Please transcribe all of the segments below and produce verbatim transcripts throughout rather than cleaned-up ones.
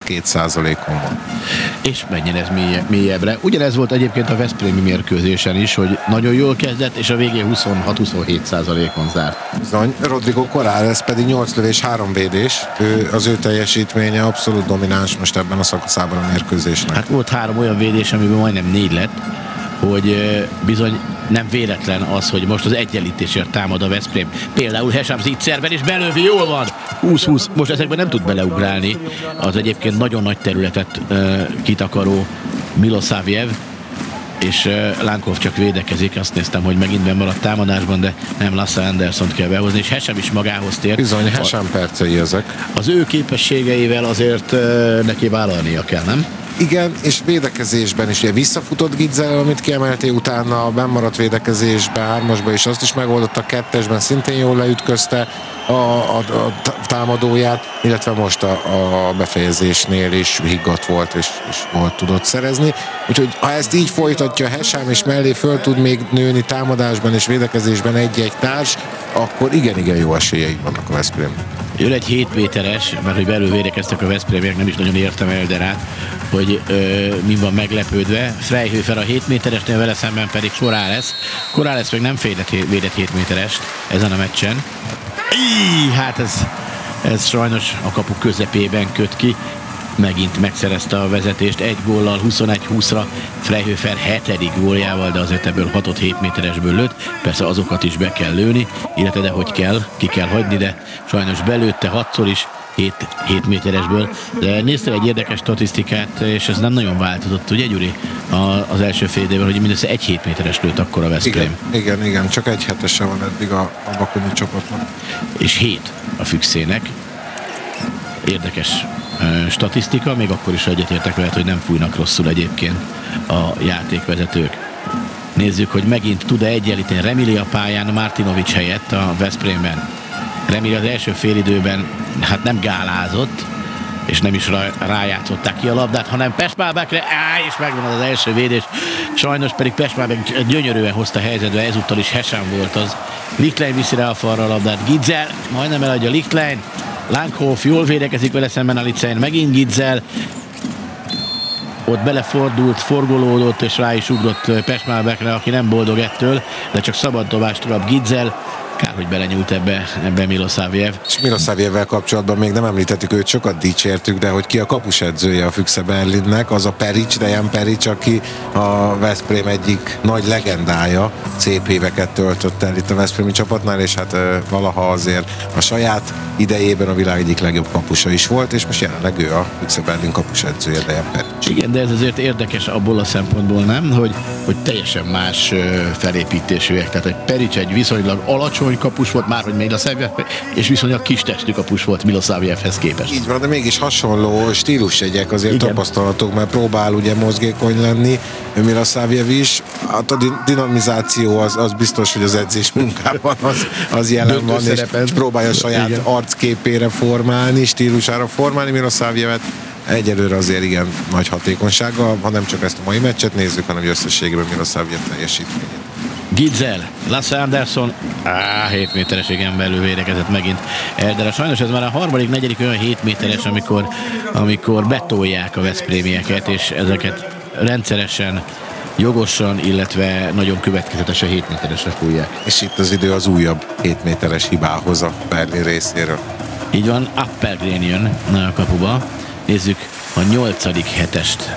két százalékon van. És menjen ez mélye, mélyebbre. Ugyanez volt egyébként a veszprémi mérkőzésen is, hogy nagyon jól kezdett, és a végén huszonhat-huszonhét százalékon zárt. Bizony, Rodrigo Corrales pedig nyolc lövés, három védés. Ő, az ő teljesítménye abszolút domináns most ebben a szakaszában a mérkőzésnek. Hát volt három olyan védés, amiben majdnem négy lett, hogy bizony nem véletlen az, hogy most az egyenlítésért támad a Veszprém. Például Hesam Zicserben is belővi, jól van! húsz-húsz, most ezekben nem tud beleugrálni. Az egyébként nagyon nagy területet uh, kitakaró Milosavljev, és uh, Lankov csak védekezik. Azt néztem, hogy megint benn maradt támadásban, de nem, Lasse Andersont kell behozni, és Hesam is magához tér. Bizony, Hesam percei ezek. Az ő képességeivel azért uh, neki vállalnia kell, nem? Igen, és védekezésben is ugye visszafutott Gitzel, amit kiemeltél, utána a bennmaradt védekezésben, hármasban is azt is megoldotta, kettesben szintén jól leütközte a, a, a támadóját, illetve most a, a befejezésnél is higgadt volt, és, és volt tudott szerezni. Úgyhogy ha ezt így folytatja Hesam, és mellé föl tud még nőni támadásban és védekezésben egy-egy társ, akkor igen-igen jó esélyeik vannak a Veszprém. Jön egy hét méteres, mert hogy belül védekeztek a Veszprémiek, nem is nagyon értem Elderát, hogy ö, mi van meglepődve. Freyhofer a hét méteresnél, vele szemben pedig Corrales. Corrales meg nem védett, védett hét méterest ezen a meccsen. Íj, hát ez, ez sajnos a kapu közepében köt ki. Megint megszerezte a vezetést egy góllal, huszonegy húszra, Freyhofer hetedik góljával, de azért ebből hatot hét méteresből lőtt. Persze azokat is be kell lőni, illetve de hogy kell, ki kell hagyni, de sajnos belőtte hatszor is hét méteresből. De néztem egy érdekes statisztikát, és ez nem nagyon változott, ugye Gyuri? A, az első fél évben, hogy mindössze egy hét méteres lőtt akkor a Veszprém. Igen, igen, igen, csak egy hetese van eddig a, a bakonyi csapatnak. És hét a Füchsének. Érdekes uh, statisztika, még akkor is egyetértek veled, hogy nem fújnak rosszul egyébként a játékvezetők. Nézzük, hogy megint tud-e egyenlíteni Remili a pályán Martinovic helyett a Veszprémben. Remili az első félidőben hát nem gálázott, és nem is rájátszották ki a labdát, hanem Pestmálbekre, áj, és megvan az első védés. Sajnos pedig Pestmálbek gyönyörűen hozta helyzetbe, ezúttal is Hesam volt az. Lichtlein viszi rá a falra a labdát, Gitzel majdnem eladja Lichtlein, Lankhoff jól védekezik vele szemben a Lichtlein, megint Gitzel, ott belefordult, forgolódott, és rá is ugrott Pestmálbekre, aki nem boldog ettől, de csak szabad dobást kap Gitzel. Kár, hogy belenyúlt ebbe, ebbe Milosavljev. És Milosavljevvel kapcsolatban még nem említettük, őt sokat dicsértük, de hogy ki a kapusedzője a Füchse Berlinnek, az a Peric, Dejan Peric, aki a Veszprém egyik nagy legendája, szép éveket töltött el itt a veszprémi csapatnál, és hát e, valaha azért a saját idejében a világ egyik legjobb kapusa is volt, és most jelenleg ő a Füchse Berlin kapusedzője, Dejan Peric. Igen, de ez azért érdekes abból a szempontból, nem, hogy, hogy teljesen más felépítésűek, tehát egy Peric egy viszonylag alacsony kapus volt már, hogy még a Szevjev, és viszonylag kis testű kapus volt Milosavljevhez képest. Így van, de mégis hasonló stílusjegyek azért igen. Tapasztalatok, mert próbál ugye mozgékony lenni, Milosavljev is. Hát a dinamizáció az, az biztos, hogy az edzés munkában az, az jelen van, és, és próbálja a saját igen. arcképére formálni, stílusára formálni Milosavljevet. Egyelőre azért igen nagy hatékonysággal, ha nem csak ezt a mai meccset nézzük, hanem összességében Milosavljev teljesítményét. Gitzel, Lasse Anderson, áh, hét méteres, igen, belül védekezett megint Elder. Sajnos ez már a harmadik, negyedik olyan hét méteres, amikor, amikor betolják a veszprémieket, és ezeket rendszeresen, jogosan, illetve nagyon következetesen hét méteresre fújják. És itt az idő az újabb hét méteres hibához a Berlin részéről. Így van, Appelgren jön a kapuba. Nézzük a nyolcadik hetest.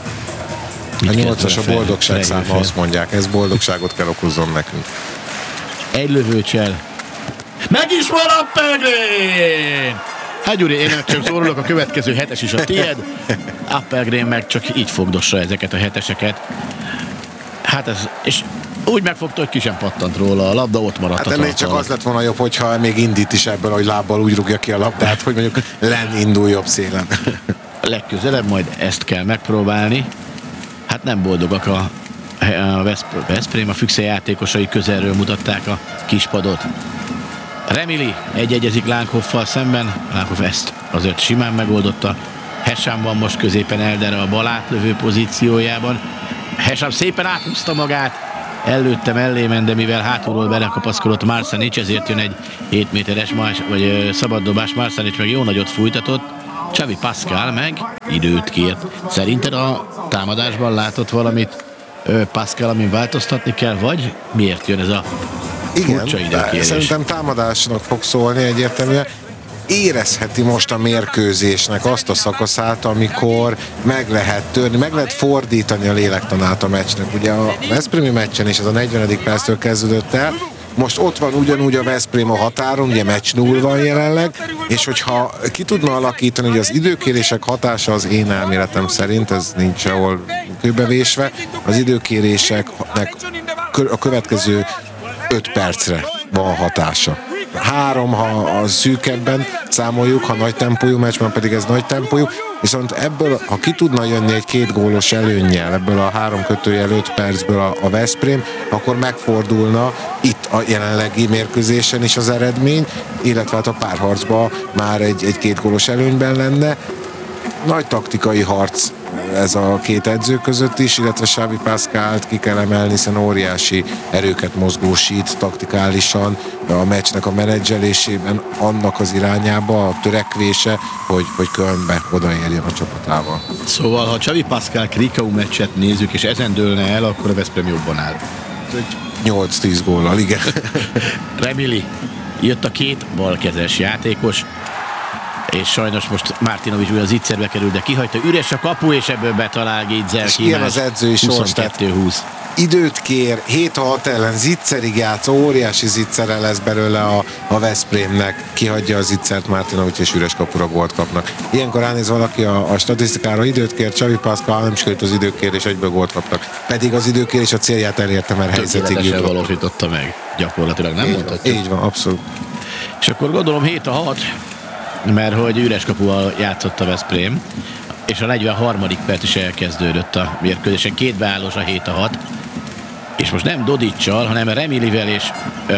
A nyolcas a boldogság száma, azt mondják, ez boldogságot kell okozzon nekünk. Egy lövőcsel. Meg is van Appelgren! Hát Gyuri, én meg csak szólok, a következő hetes is a tiéd. Appelgren meg csak így fogdossa ezeket a heteseket. Hát ez, és úgy megfogta, hogy ki sem pattant róla, a labda ott maradt. Hát ennél csak az lett volna jobb, hogyha még indít is ebből, hogy lábbal úgy rúgja ki a labdát, hogy mondjuk len indul jobb szélen. Legközelebb majd ezt kell megpróbálni. Hát nem boldogak a, a Veszprém, a Füchse játékosai közelről mutatták a kispadot. Remili egy-egyezik Lankhoffal szemben, Lankhoff ezt azért simán megoldotta. Hesam van most középen Elderre a bal átlövő pozíciójában. Hesam szépen áthúzta magát, előtte mellé ment, de mivel hátulról belekapaszkodott Marsanic, ezért jön egy hét méteres más, vagy szabaddobás, Marsanic meg jó nagyot fújtatott, Xavi Pascal meg időt kért. Szerinted a támadásban látott valamit Pascal, amin változtatni kell, vagy miért jön ez a furcsa időkérés? Szerintem támadásnak fog szólni egyértelműen. Érezheti most a mérkőzésnek azt a szakaszát, amikor meg lehet törni, meg lehet fordítani a lélektanát a meccsnek. Ugye a veszprémi meccsen is ez a negyvenedik perctől kezdődött el, most ott van ugyanúgy a Veszprém a határon, ugye meccs null van jelenleg, és hogyha ki tudna alakítani, hogy az időkérések hatása az én elméletem szerint, ez nincs sehol kőbevésve, az időkéréseknek a következő öt percre van hatása. Három, ha a szűkebben számoljuk, ha nagy tempójú meccsben pedig ez nagy tempójú, viszont ebből, ha ki tudna jönni egy két gólos előnnyel, ebből a három kötőjel öt percből a, a Veszprém, akkor megfordulna itt a jelenlegi mérkőzésen is az eredmény, illetve hát a párharcban már egy, egy két gólos előnyben lenne. Nagy taktikai harc ez a két edző között is, illetve Xavi Pascalt ki kell emelni, hiszen óriási erőket mozgósít taktikálisan a meccsnek a menedzselésében, annak az irányába a törekvése, hogy, hogy Kölnbe odaérjen a csapatával. Szóval, ha Xavi Pascal Krikau meccset nézzük, és ezen dőlne el, akkor a Veszprém jobban áll. nyolc-tíz góllal, igen. Remili, jött a két balkezes játékos, és sajnos most Martinovic újra az Zicserbe kerül, de kihagyta, üres a kapu, és ebből betalál Gitzel. És ilyen az edzői sors, tehát időt kér, hét hat ellen Zicserig játsz, óriási Zicsere lesz belőle a, a Veszprémnek, kihagyja a Zicsert Martinovic, és üres kapura gólt kapnak. Ilyenkor ránéz valaki a, a statisztikára, időt kér, Xavi Pascal nem is került az időkérés, egyből gólt kapnak. Pedig az időkérés a célját elérte, mert helyzetig jutott. Valósította meg, gyakorlatilag, nem mondhatjuk? Így van, abszolút. És akkor gondolom hét a hat, mert hogy üres kapuval játszott a Veszprém, és a negyvenharmadik perc is elkezdődött a mérkőzésen, két beállós a hét a hat, és most nem Dodicsal, hanem Remilivel, és uh,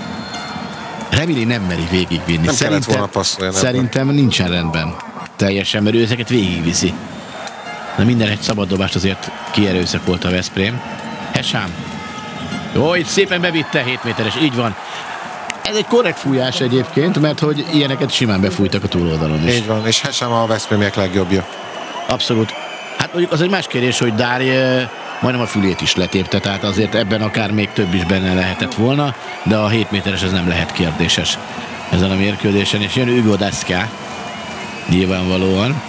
Remili nem meri végigvinni. Nem szerintem, kellett volna passzolni. Szerintem nincsen rendben teljesen, mert ő ezeket végigviszi. De minden egy szabad dobást azért kierőszakolt a Veszprém. Hesám. Jó, itt szépen bevitte, hét méteres, így van. Ez egy korrekt fújás egyébként, mert hogy ilyeneket simán befújtak a túloldalon is. Így van, és Hesám a Veszprémiek legjobbja. Abszolút. Hát mondjuk az egy más kérdés, hogy Dári majdnem a fülét is letépte, tehát azért ebben akár még több is benne lehetett volna, de a hét méteres ez nem lehet kérdéses ezen a mérkőzésen, és jön Hugo Deszka, nyilvánvalóan.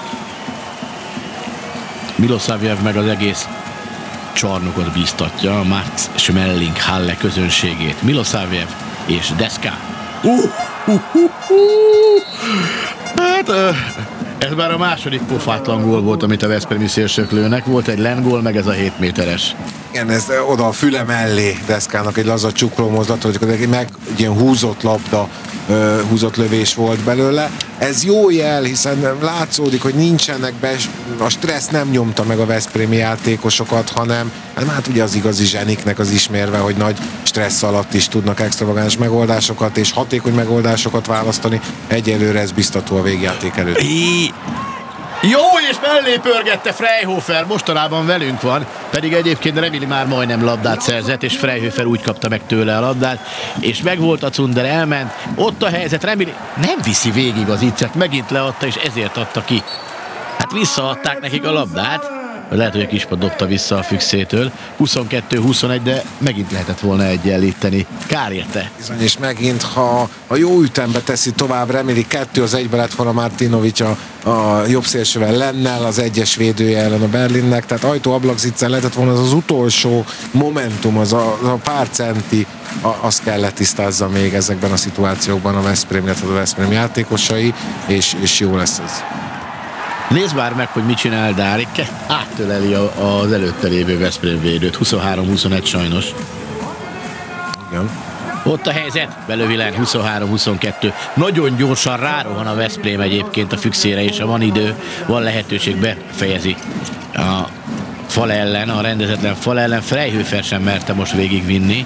Milosavljev meg az egész csarnokot bíztatja, a Max Schmeling Halle közönségét. Milosavljev és Deszka. Uh, uh, uh, uh. Hát uh, ez már a második pofátlan gól volt, amit a veszprémi szélsők lőnek. Volt egy lengól, meg ez a hét méteres. Igen, ez oda a füle mellé Deszkának egy laza csukló mozdat, hogy egy meg egy ilyen húzott labda, húzott lövés volt belőle. Ez jó jel, hiszen látszódik, hogy nincsenek be, a stressz nem nyomta meg a veszprémi játékosokat, hanem hát ugye az igazi zseniknek az ismérve, hogy nagy stressz alatt is tudnak extravagáns megoldásokat és hatékony megoldásokat választani. Egyelőre ez biztató a végjáték előtt. Jó, és mellé pörgette Freyhofer, mostanában velünk van, pedig egyébként Remili már majdnem labdát szerzett, és Freyhofer úgy kapta meg tőle a labdát, és megvolt a Cunder, elment, ott a helyzet, Remili nem viszi végig az Zicsert, megint leadta, és ezért adta ki. Hát visszaadták nekik a labdát, lehet, hogy a kispad dobta vissza a Fükszétől, huszonkettő huszonegy, de megint lehetett volna egyenlíteni. Kár érte. Bizony, és megint, ha a jó ütembe teszi tovább, Remili kettő az egybe lett volna Martinovic a, a jobb szélsővel Lennel, az egyes védője ellen a Berlinnek, tehát ajtó-ablak Zicser lehetett volna, az az utolsó momentum, az a, az a pár centi, a, azt kell letisztázza még ezekben a szituációkban a Veszprém, illetve a Veszprém játékosai, és, és jó lesz ez. Nézd már meg, hogy mit csinál Dári, áttöleli az előtte lévő Veszprém védőt, huszonhárom huszonegy sajnos. Igen. Ott a helyzet, belövi len huszonhárom huszonkettő. Nagyon gyorsan rárohan a Veszprém egyébként a Fükszére, és ha van idő, van lehetőség, befejezi a fal ellen, a rendezetlen fal ellen. Freyhofer sem merte most végigvinni.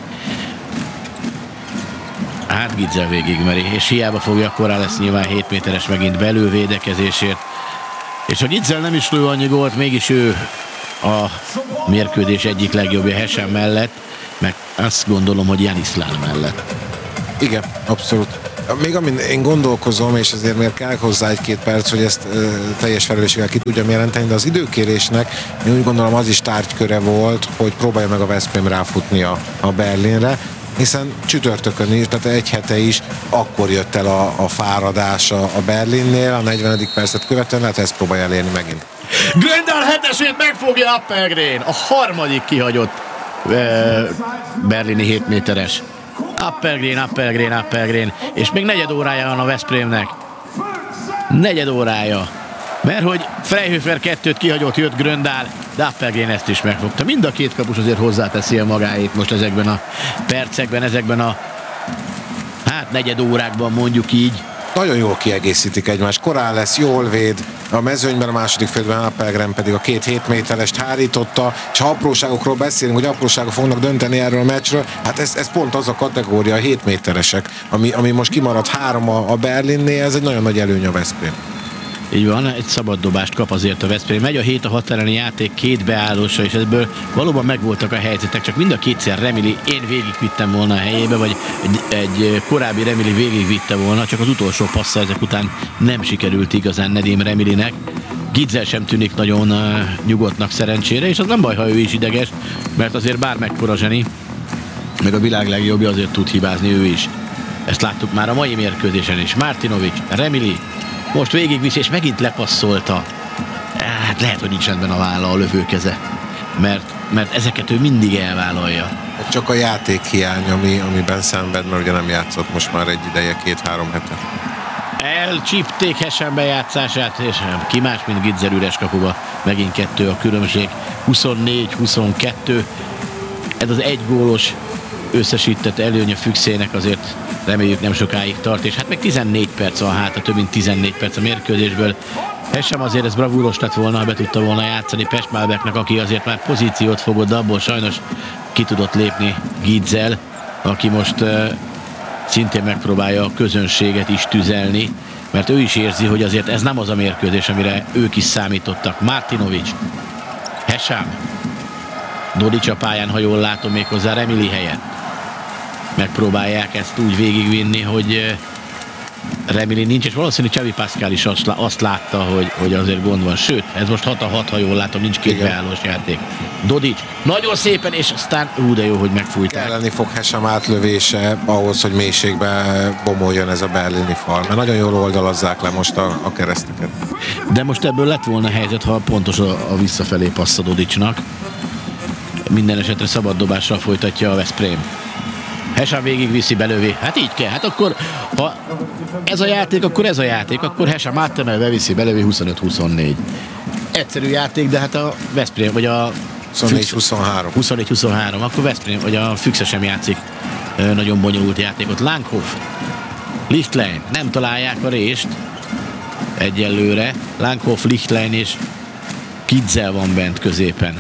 Hát Gitzel végigmeri, és hiába fogja, korán lesz nyilván hét méteres megint belül védekezésért. És ha Gitzel nem is lő annyi gólt, mégis ő a mérkőzés egyik legjobbja Hesem mellett, meg azt gondolom, hogy Janiszlán mellett. Igen, abszolút. Még amin én gondolkozom, és azért miért kell hozzá egy-két perc, hogy ezt ö, teljes felelősséggel ki tudjam jelenteni, de az időkérésnek én úgy gondolom az is tárgyköre volt, hogy próbálja meg a Veszprém ráfutni a, a Berlinre, hiszen csütörtökön is, tehát egy hete is akkor jött el a, a fáradás a, a Berlinnél, a negyvenedik percet követően, lehet ezt próbálja elérni megint. Gröndal hetesét megfogja Appelgren, a harmadik kihagyott uh, berlini hét méteres. Appelgren, Appelgren, Appelgren, és még negyed órája van a Veszprémnek. Negyed órája. Mert hogy Freyhofer kettőt kihagyott, jött Gröndal, de Appelgren ezt is megfogta. Mind a két kapus azért hozzáteszi a magáét most ezekben a percekben, ezekben a hát negyed órákban mondjuk így. Nagyon jól kiegészítik egymást. Korán lesz, jól véd, a mezőnyben a második félben Appelgren pedig a két hét méterest hárította, és ha apróságokról beszélünk, hogy apróságok fognak dönteni erről a meccsről, hát ez, ez pont az a kategória, a hét méteresek, ami, ami most kimaradt három a, a Berlinnél, ez egy nagyon nagy előny a Veszprém. Így van, egy szabad dobást kap azért a Veszprém. Megy a hét a hat elleni játék két beállósa, és ebből valóban megvoltak a helyzetek, csak mind a kétszer Remili én végigvittem volna a helyébe, vagy egy, egy korábbi Remili végigvitte volna, csak az utolsó passza ezek után nem sikerült igazán Nedim Remilinek. Gidzel sem tűnik nagyon uh, nyugodtnak szerencsére, és az nem baj, ha ő is ideges, mert azért bármekkora zseni, meg a világ legjobbja, azért tud hibázni ő is. Ezt láttuk már a mai mérkőzésen is. Martinovic, Remili, most végigvisz, és megint lepasszolta. Hát lehet, hogy nincs rendben a válla, a lövőkeze. Mert, mert ezeket ő mindig elvállalja. Csak a játékhiány, ami, amiben szenved, mert ugye nem játszott most már egy ideje, két-három hete. Elcsípték Hesen bejátszását, és ki más, mint Gidzel üres kapuba. Megint kettő a különbség. huszonnégy huszonkettő. Ez az egy gólos összesített előny a Füchsének azért reméljük nem sokáig tart, és hát meg tizennégy perc a hátra, több mint tizennégy perc a mérkőzésből. Ez sem azért ez bravúros lett volna, ha be tudta volna játszani Pestmálbeknek, aki azért már pozíciót fogott, de abból sajnos ki tudott lépni Gidzel, aki most uh, szintén megpróbálja a közönséget is tüzelni, mert ő is érzi, hogy azért ez nem az a mérkőzés, amire ők is számítottak. Martinovic, Hesam, Dodic a pályán, ha jól látom, méghozzá Remili helyett. Megpróbálják ezt úgy végigvinni, hogy Remili nincs, és valószínű Xavi Pascal is azt, azt látta, hogy, hogy azért gond van. Sőt, ez most hat a hat, ha jól látom, nincs két beállós játék. Dodic, nagyon szépen, és aztán ú, de jó, hogy megfújták. Kelleni fog Hesam átlövése ahhoz, hogy mélységbe bomoljon ez a berlini fal, mert nagyon jól oldalazzák le most a, a kereszteket. De most ebből lett volna helyzet, ha pontos a, a visszafelé passz a Dodicnak. Minden esetre szabad dobással folytatja a Veszprém. Hesam végig viszi, belövi. Hát így kell. Hát akkor, ha ez a játék, akkor ez a játék. Akkor Hesam áttemel, beviszi, belövi huszonöt huszonnégy. Egyszerű játék, de hát a Veszprém, vagy a huszonnégy huszonhárom. huszonnégy huszonhárom. Akkor Veszprém, vagy a Füchse sem játszik nagyon bonyolult játékot. Langhoff, Lichtlein, nem találják a rést egyelőre. Langhoff, Lichtlein és Gidzel van bent középen.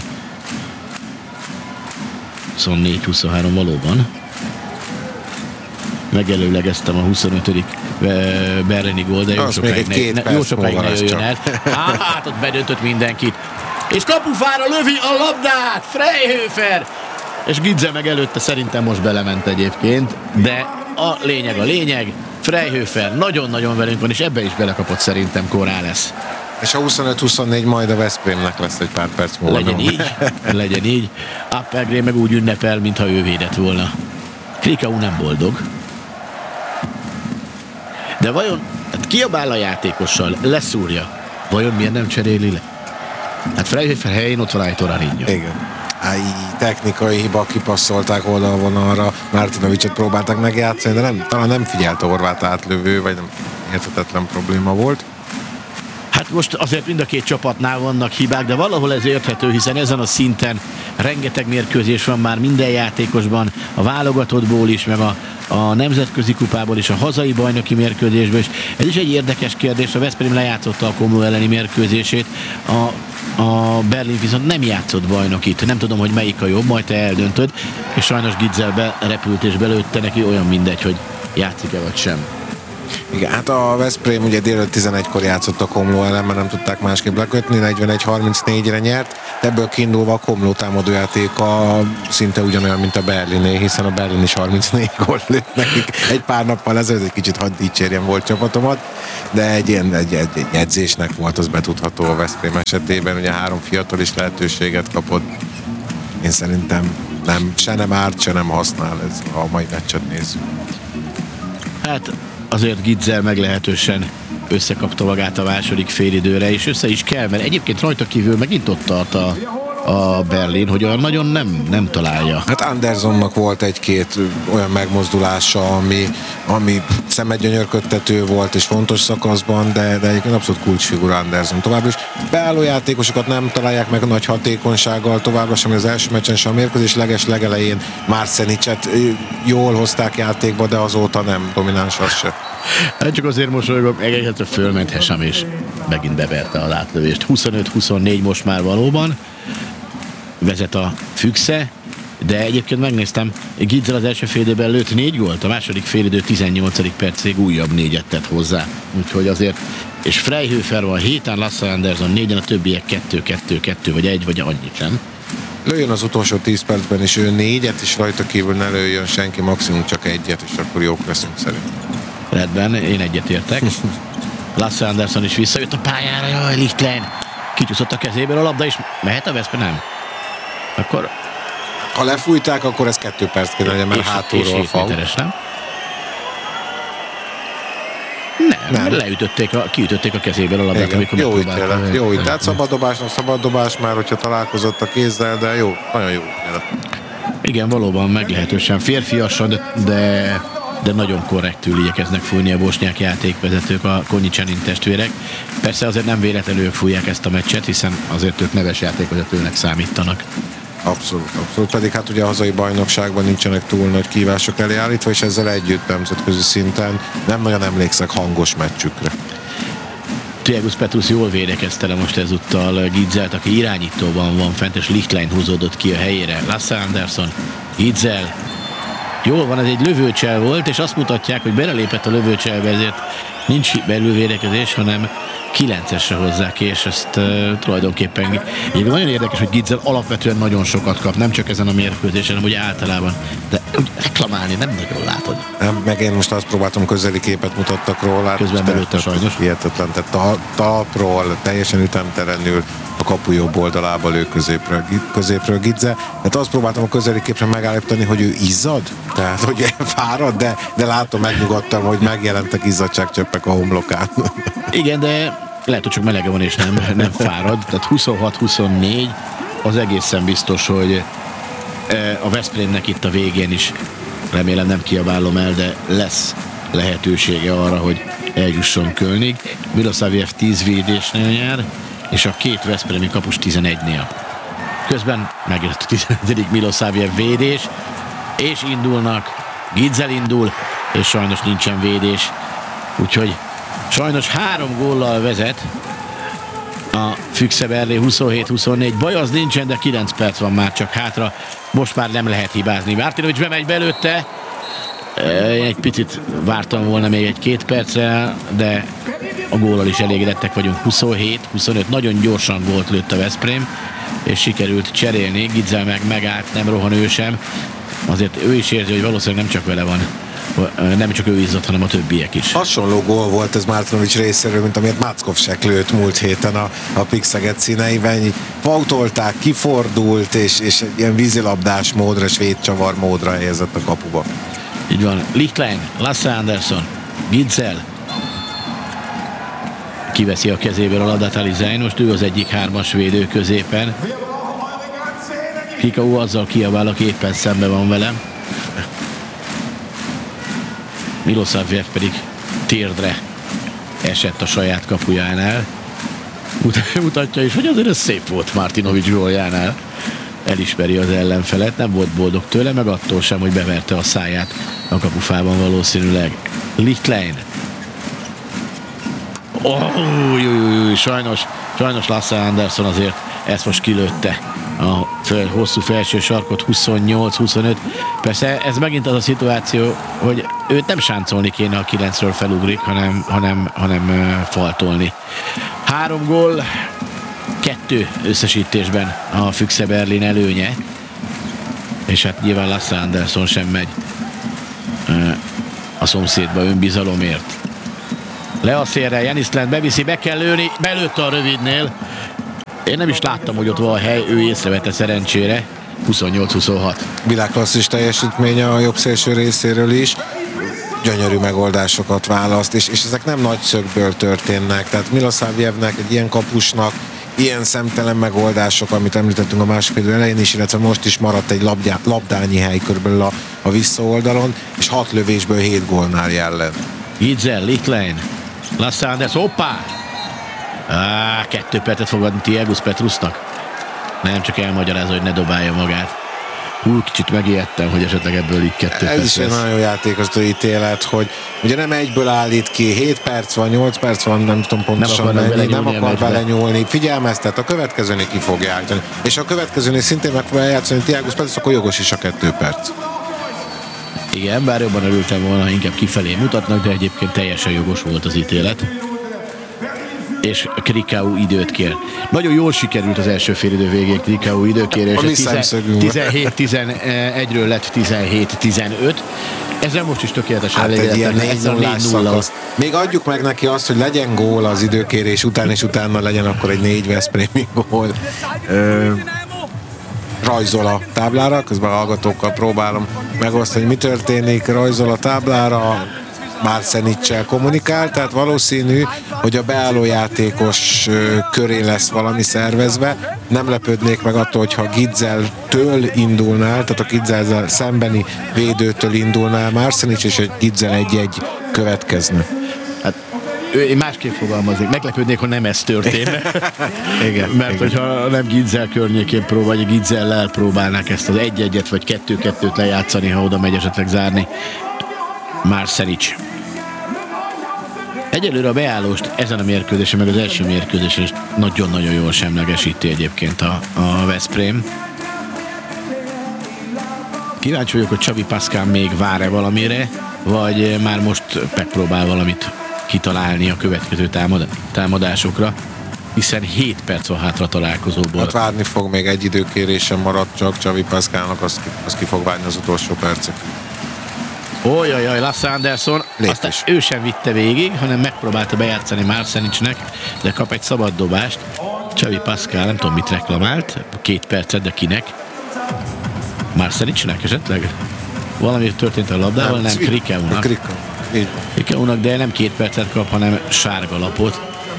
huszonnégy huszonhárom valóban. Megelőlegeztem a huszonötödik berlini gól, de jó sokáig ne, ne, jó sokáig ne jöjjön el. Hát ott bedöntött mindenkit. És kapufára lövi a labdát Freyhofer! És Gidzel meg előtte szerintem most belement egyébként, de a lényeg a lényeg. Freyhofer nagyon-nagyon velünk van, és ebbe is belekapott szerintem Corrales. És a huszonöt huszonnégy majd a Veszprémnek lesz egy pár perc múlva. Legyen így, legyen így. Appelgren meg úgy ünnepel, mintha ő védett volna. Krikau nem boldog. De vajon, hát kiabál a játékossal, leszúrja. Vajon miért nem cseréli le? Hát Freyhofer helyén ott van Aitor Arinho. Igen. Áj, technikai hiba, kipasszolták oldalvonalra, Martinovicot próbálták megjátszani, de nem, talán nem figyelt a horvát átlövő, vagy nem érthetetlen probléma volt. Hát most azért mind a két csapatnál vannak hibák, de valahol ez érthető, hiszen ezen a szinten rengeteg mérkőzés van már minden játékosban, a válogatottból is, meg a, a nemzetközi kupából is, a hazai bajnoki mérkőzésből is. Ez is egy érdekes kérdés, a Veszprém lejátszotta a Komló elleni mérkőzését, a, a Berlin viszont nem játszott bajnokit, nem tudom, hogy melyik a jobb, majd te eldöntöd, és sajnos Gidzel berepült és belőtte, neki olyan mindegy, hogy játszik-e vagy sem. Igen, hát a Veszprém ugye délelőtt tizenegykor játszott a Komló ellen, mert nem tudták másképp lekötni, negyvenegy harmincnégyre nyert. Ebből kiindulva a Komló támadójátéka szinte ugyanolyan, mint a berliné, hiszen a Berlin is harmincnégy gólt lőtt nekik egy pár nappal ezelőtt, egy kicsit hadd dicsérjem volt csapatomat, de egy ilyen egy, egy, egy edzésnek volt az betudható a Veszprém esetében, ugye három fiatal is lehetőséget kapott. Én szerintem nem, se nem árt, se nem használ ez, ha a mai meccset nézzük. Hát azért Gitzel meglehetősen összekapta magát a második félidőre, és össze is kell, mert egyébként rajta kívül megint ott tart a, a Berlin, hogy olyan nagyon nem, nem találja. Hát Andersonnak volt egy-két olyan megmozdulása, ami, ami szemedgyönyörködtető volt és fontos szakaszban, de, de egyébként abszolút kulcsfigura Anderson továbbra is. Beálló játékosokat nem találják meg nagy hatékonysággal továbbra sem, az első meccsen sem a mérkőzés leges legelején Marcenicet jól hozták játékba, de azóta nem domináns az se. Hát csak azért mosolygok, egészhető fölment Hesam, és megint beverte az átlövést. huszonöt huszonnégy most már valóban vezet a Füchse, de egyébként megnéztem, Gitzel az első félidőben lőtt négy gólt, a második félidő tizennyolcadik percig újabb négyet tett hozzá. Úgyhogy azért, és Freihöfer van héten, Lasse Anderson négyen, a többiek kettő, kettő, kettő, vagy egy, vagy annyi sem. Lőjön az utolsó tíz percben is ő négyet, és rajta kívül ne lőjön senki, maximum csak egyet, és akkor jók leszünk szerint. Rendben, én egyetértek. Lasse Anderson is visszajött a pályára, jaj, Lichtlein. Kicsúszott a kezéből a labda, és mehet a Veszprém? Nem. Akkor... Ha lefújták, akkor ez kettő perc kéne legyen, mert és, hátulról és fal. Méteres, nem? Nem, nem. Leütötték a, kiütötték a kezéből a labdát, amikor jó megpróbálták. Jó itt, tehát szabaddobásnak szabaddobás már, hogyha találkozott a kézzel, de jó, nagyon jó ítélet. Igen, valóban meglehetősen férfiasan, de, de nagyon korrektül igyekeznek fújni a bosnyák játékvezetők, a Konyicanin testvérek. Persze azért nem véletlenül fújják ezt a meccset, hiszen azért ők neves játékvezetőnek számítanak. Abszolút, abszolút. Pedig hát ugye a hazai bajnokságban nincsenek túl nagy kívások elé állítva, és ezzel együtt nemzetközi szinten nem nagyon emlékszek hangos meccsükre. Tiagus Petrus jól védekezte le most ezúttal Gitzelt, aki irányítóban van fent, és Lichtlein húzódott ki a helyére. Lasse Anderson, Gitzel. Jól van, ez egy lövőcsel volt, és azt mutatják, hogy belelépett a lövőcselbe, ezért nincs belülvédekezés, hanem kilencesre hozzák, és ezt uh, tulajdonképpen így nagyon érdekes, hogy Gitzel alapvetően nagyon sokat kap, nem csak ezen a mérkőzésen, hanem ugye általában, de úgy reklamálni nem nagyon látod. Nem, meg én most azt próbáltam, közeli képet mutattak róla. Közben belőtte sajnos. Hihetetlen, tehát ta, talpról, teljesen ütemtelenül a kapu jobb oldalába lő középről, középről Gitzel. Tehát azt próbáltam a közeli képre megállítani, hogy ő izzad, tehát hogy fárad, de, de látom, megnyugodtam, hogy megjelentek izzadságcsöppek a homlokán. Igen, de lehet, hogy csak melege van és nem, nem fárad. Tehát huszonhat huszonnégy, az egészen biztos, hogy a Veszprémnek itt a végén is, remélem nem kiabálom el, de lesz lehetősége arra, hogy eljusson Kölnig. Milosavljev tíz védésnél jár, és a két veszprémi kapus tizenegynél. Közben megjött a tizenegyedik Milosavljev védés, és indulnak, Gitzel indul, és sajnos nincsen védés. Úgyhogy sajnos három góllal vezet a Füchse Berlin huszonhét huszonnégy. Baj az nincsen, de kilenc perc van már csak hátra. Most már nem lehet hibázni. Martinovic bemegy belőtte. Én egy picit vártam volna még egy-két percre, de a góllal is elégedettek vagyunk. huszonhét huszonöt, nagyon gyorsan gólt lőtt a Veszprém, és sikerült cserélni. Gitzel meg megállt, nem rohan ő sem. Azért ő is érzi, hogy valószínűleg nem csak vele van, nem csak ő izzott, hanem a többiek is. Hasonló gól volt ez Martinovic részéről, mint amiért Mackovsek lőtt múlt héten a, a Pixeget színeiben. Így pautolták, kifordult, és, és egy ilyen vízilabdás módra, svéd csavar módra helyezett a kapuba. Így van. Lichtlein, Lasse Anderson, Gitzel kiveszi a kezéből a labdát Alizein, most ő az egyik hármas védő középen. Kikau azzal kiabál, aki éppen szembe van velem. Milosavljev pedig térdre esett a saját kapujánál. Mutatja is, hogy azért ez szép volt Martinovic góljánál. Elismeri az ellenfelet, nem volt boldog tőle, meg attól sem, hogy beverte a száját a kapufában valószínűleg. Lichtlein. Oh, új, új, új, sajnos, sajnos Lasse Andersson azért ezt most kilőtte a fel, hosszú felső sarkot, huszonnyolc huszonöt. Persze ez megint az a szituáció, hogy őt nem sáncolni kéne, a kilencről felugrik, hanem, hanem, hanem uh, faltolni. Három gól, kettő összesítésben a Füchse Berlin előnye, és hát nyilván Lasse Andersson sem megy uh, a szomszédba önbizalomért. Le a szélre, Janiszlend beviszi, be kell lőni, belőtte a rövidnél. Én nem is láttam, hogy ott van a hely, ő észrevette szerencsére. huszonnyolc huszonhat. Világklasszis teljesítmény a jobb szélső részéről is. Gyönyörű megoldásokat választ, és, és ezek nem nagy szögből történnek. Tehát Milosavljevnek, egy ilyen kapusnak, ilyen szemtelen megoldások, amit említettünk a második idő elején is, illetve most is maradt egy labdá, labdányi hely körülbelül a, a visszaoldalon, és hat lövésből hét gólnál jelen. Gitzel, Lichtlein, Lasse Andersson, hoppá! Á, kettő percet fog adni Tiegus Petrusnak. Nem csak elmagyarázza, hogy ne dobálja magát. Hú, kicsit megijedtem, hogy esetleg ebből így kettő Ez perc is egy lesz. nagyon jó játékozó ítélet, hogy ugye nem egyből állít ki, hét perc van, nyolc perc van, nem tudom pontosan Nem mennyi, nem belenyúlni a akar meccsbe. belenyúlni, figyelmeztet, a következőnél ki fogja játszani. És ha a következőnél szintén meg fogja játszani Tiegus Petrus, akkor jogos is a kettő perc. Igen, bár jobban örültem volna, ha inkább kifelé mutatnak, de egyébként teljesen jogos volt az ítélet. És Krikau időt kér. Nagyon jól sikerült az első félidő végéig Krikau időkérése. A mi szemszögünkben. tizenhét tizenegyről lett tizenhét tizenöt. Ezzel most is tökéletesen Hát egy ilyen elégedettek. négy Ez a nullás négy nulla. szakasz. Még adjuk meg neki azt, hogy legyen gól az időkérés után, és utána legyen akkor egy négy veszprémi gól. Ö, rajzol a táblára, közben a hallgatókkal próbálom megosztani, hogy mi történik, rajzol a táblára, Marcenic-sel kommunikál, tehát valószínű, hogy a beálló játékos ö, köré lesz valami szervezve. Nem lepődnék meg attól, hogyha Gitzeltől indulnál, tehát a Gitzel szembeni védőtől indulnál Marcenic, és egy Gitzel egy-egy következne. Hát, ő, én másképp fogalmaznék. Meglepődnék, ha nem ez történne. Igen, Mert igen. hogyha nem Gitzel környékén próbál, vagy Gitzellel próbálnák ezt az egy-egyet, vagy kettő-kettőt lejátszani, ha oda megy esetleg zárni Marcenic. Egyelőre a beállóst ezen a mérkőzésen, meg az első mérkőzésen is nagyon-nagyon jól semlegesíti egyébként a, a Veszprém. Kíváncsi vagyok, hogy Xavi Pascal még vár-e valamire, vagy már most megpróbál valamit kitalálni a következő támad, támadásokra, hiszen hét perc van hátra a találkozóból. Hát várni fog, még egy időkérésen maradt csak Xavi Pascalnak, azt, azt ki fog várni az utolsó percek. Ojajaj, Lasse Andersson, Lépés. aztán ő sem vitte végig, hanem megpróbálta bejátszani Marcenicnek, de kap egy szabad dobást. Xavi Pascal, nem tudom mit reklamált, két percet, de kinek? Marcenicnek esetleg? Valami történt a labdával, nem, Cvi- Krikeunak. Krikau. Így van. Krikeunak, de nem két percet kap, hanem sárga lapot.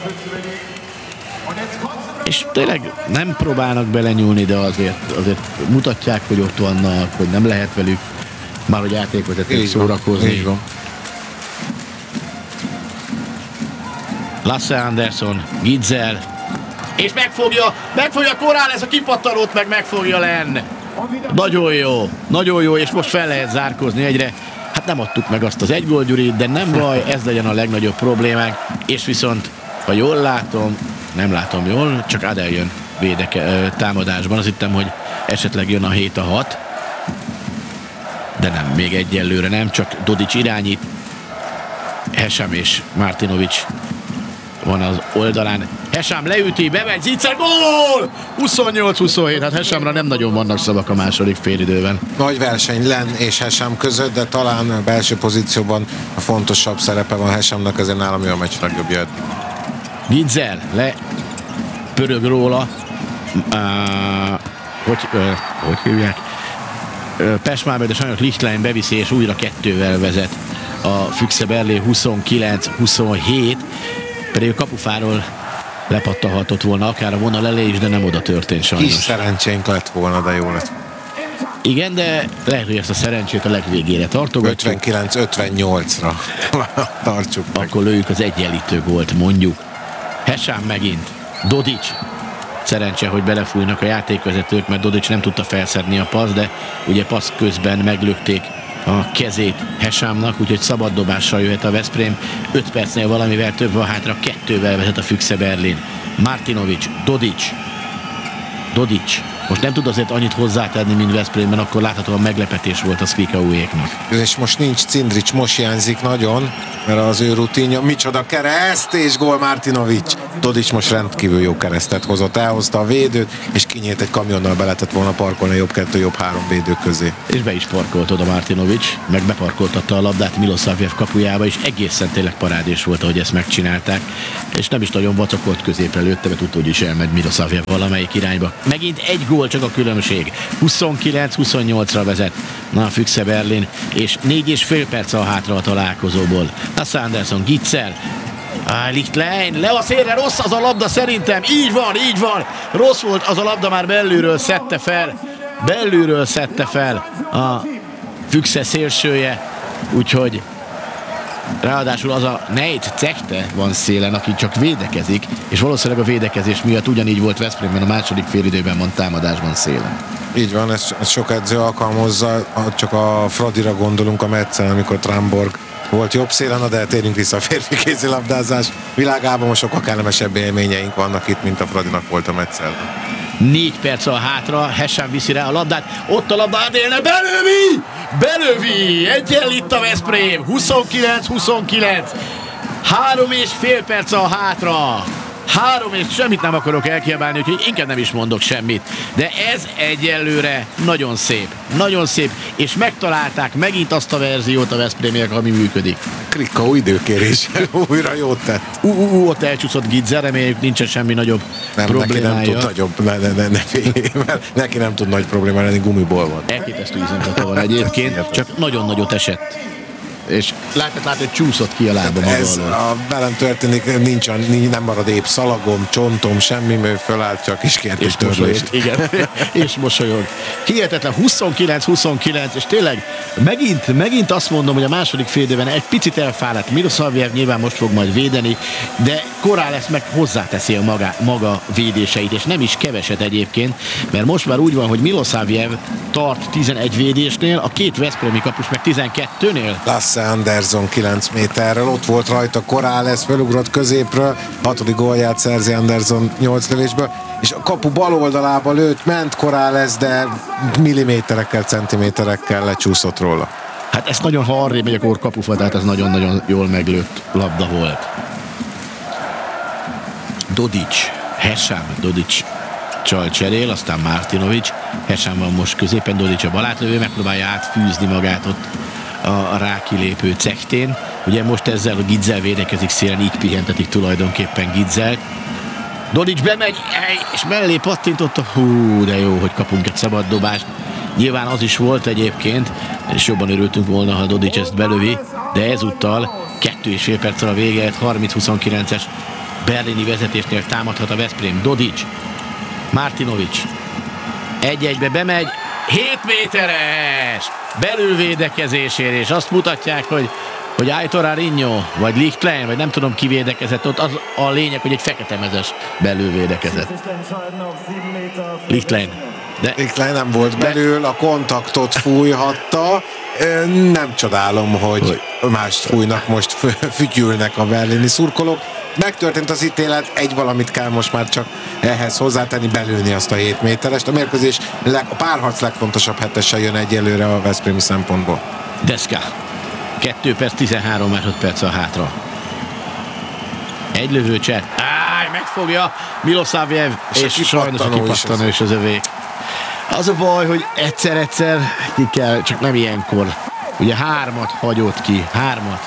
És tényleg nem próbálnak belenyúlni, de azért, azért mutatják, hogy ott vannak, hogy nem lehet velük már hogy játékvezetők Így van, szórakozni. így van. Lasse Andersson, Gitzel, és megfogja, megfogja korán ez a kipattanót, meg megfogja Len. Nagyon jó, nagyon jó, és most fel lehet zárkózni egyre. Hát nem adtuk meg azt az egy gólgyurit, de nem baj, ez legyen a legnagyobb problémánk, és viszont, ha jól látom, nem látom jól, csak Adel jön védeke, támadásban, azt hittem, hogy esetleg jön a hét a hat, de nem, még egyelőre nem, csak Dodic irányít, Hesam és Martinovic van az oldalán. Hesam leüti, bemegy, Zicser, gól! huszonnyolc huszonhét, hát Hesamra nem nagyon vannak szavak a második félidőben. Nagy verseny Len és Hesam között, de talán a belső pozícióban a fontosabb szerepe van Hesamnak, ezért nálam ő a meccs legjobbja eddig. Gitzel le pörög róla. Uh, hogy, uh, hogy hívják? Uh, Pesmáber, de sajnos Lichtlein beviszi, és újra kettővel vezet a Füchse Berlin huszonkilenc huszonhét, pedig a kapufáról lepattalhatott volna akár a vonal elé is, de nem oda történt Kis sajnos. szerencsénk lett volna, de jó lett. Igen, de lehet, hogy ezt a szerencsét a legvégére tartogatjuk. ötvenkilenc ötvennyolcra tartsuk meg. Akkor lőjük az egyenlítő gólt, mondjuk. Hesam megint. Dodic. Szerencse, hogy belefújnak a játékvezetők, mert Dodic nem tudta felszedni a passz, de ugye passz közben meglökték a kezét Hesámnak, úgyhogy szabad dobással jöhet a Veszprém. öt percnél valamivel több van hátra, kettővel vezet a Füchse Berlin. Martinovic, Dodic. Dodic. Most nem tud azért annyit hozzátenni, mint Veszprémben, akkor láthatóan meglepetés volt a Szvikauéknak. És most nincs Cindric, most hiányzik nagyon, mert az ő rutinja, micsoda kereszt, és gól Martinovic. Dodic most rendkívül jó keresztet hozott, elhozta a védőt, és kinyílt egy kamionnal, be lehetett volna parkolni a jobb kettő, jobb három védő közé. És be is parkolt oda Martinovic, meg beparkoltatta a labdát Milosavljev kapujába, és egészen tényleg parádés volt, ahogy ezt megcsinálták, és nem is nagyon vacakolt, középre lőtte, mert tudta, hogy is elmegy Milosavljev valamelyik irányba. Megint egy gól csak a különbség. huszonkilenc huszonnyolcra vezet na a Füchse Berlin, és négy és fél perc a hátra a találkozóból. Lasse Andersson, Gitzel, Ah, Lichtlein, le a szélre, rossz az a labda szerintem, így van, így van, rossz volt az a labda, már belülről szedte fel, belülről szedte fel a Füchse szélsője, úgyhogy ráadásul az a Neit Cechte van szélen, aki csak védekezik, és valószínűleg a védekezés miatt ugyanígy volt Veszprémben a második félidőben van támadásban szélen. Így van, ezt, ezt sok edző alkalmazza, csak a Fradira gondolunk a Metzel, amikor Tramborg volt jobb szélen, de térjünk vissza a férfi kézilabdázás világában, most sokkal kellemesebb élményeink vannak itt, mint a Fradinak volt a Metzelben. Négy perc a hátra, Hesán viszi rá a labdát, ott a labda átélne, belövi! Belövi! Egyen itt a Veszprém, huszonkilenc huszonkilenc, három és fél perc a hátra. Három, és semmit nem akarok elkiabálni, úgyhogy inkább nem is mondok semmit. De ez egyelőre nagyon szép. Nagyon szép, és megtalálták megint azt a verziót a Veszprémiek, ami működik. Krikau időkérés újra jót tett. Ú, ú, ú, ott elcsúszott Gitzel, reméljük nincsen semmi nagyobb nem, problémája. Neki nem tud nagyobb, ne, ne, ne, ne félj, mert neki nem tud nagy probléma lenni, gumiból van. Elképesztő izomzata van egyébként, csak nagyon nagyot esett. És lehetett látni, hogy csúszott ki a lába maga Ez alól. a velem történik, nincs, nem marad épp szalagom, csontom, semmi, mert fölállt, csak is kért és törlést. Igen, és mosolyog. Hihetetlen, huszonkilenc huszonkilenc, és tényleg megint, megint azt mondom, hogy a második félidőben egy picit elfáradt Milosavljev, nyilván most fog majd védeni, de Corrales meg hozzáteszi a maga, maga védéseit, és nem is keveset egyébként, mert most már úgy van, hogy Milosavljev tart tizenegy védésnél, a két veszprémi kapus meg tizenkettőnél. Lasse Andersson kilenc méterrel, ott volt rajta Corrales, felugrott középről, hatodik gólját szerzi Andersson nyolc lövésből, és a kapu bal oldalába lőtt, ment Corrales, de milliméterekkel, centiméterekkel lecsúszott róla. Hát ez nagyon, ha arrébb megy a kor kapufa, tehát ez nagyon-nagyon jól meglőtt labda volt. Dodic, Hesám, Dodic csal cserél, aztán Martinovic, Hesám van most középen, Dodic a balátlövő, megpróbálja átfűzni magát ott a rákilépő Cechtén. Ugye most ezzel a Gitzel védekezik szélen, így pihentetik tulajdonképpen Gitzelt. Dodic bemegy, és mellé pattintott, hú, de jó, hogy kapunk egy szabad dobást. Nyilván az is volt egyébként, és jobban örültünk volna, ha Dodic ezt belövi, de ezúttal kettő és fél perccel a vége, harminc huszonkilences berlini vezetésnél támadhat a Veszprém. Dodic, Martinovic, egy-egybe bemegy, hét méteres belülvédekezésért, és azt mutatják, hogy, hogy Aitor Arinho, vagy Lichtlein, vagy nem tudom ki védekezett, ott az a lényeg, hogy egy feketemezes belülvédekezett. Lichtlein. De Lichtlein nem volt belül, a kontaktot fújhatta. Nem csodálom, hogy mást fújnak, most fütyülnek a berlini szurkolók. Megtörtént az ítélet, egy valamit kell most már csak ehhez hozzátenni, belőni azt a hét méterest. A mérkőzés, leg, a párharc legfontosabb hetessel jön egyelőre a veszprémi szempontból. Deska. kettő perc, tizenhárom másodperc a hátra. Egy lövőcset. Áj, megfogja Milosavljev, és, és sajnos a kipattanó is az övék. Az a baj, hogy egyszer-egyszer ki kell, csak nem ilyenkor. Ugye hármat hagyott ki, hármat.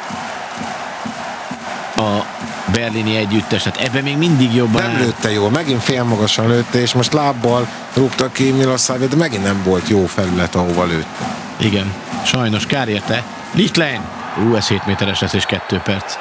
A berlini együttes, tehát ebben még mindig jobban nem áll. lőtte jól, megint félmagasan lőtte, és most lábbal rúgta ki Milosavljev, de megint nem volt jó felület, ahova lőtte. Igen, sajnos kár érte. Lichtlein, ú, ez hét méteres lesz, és kettő perc.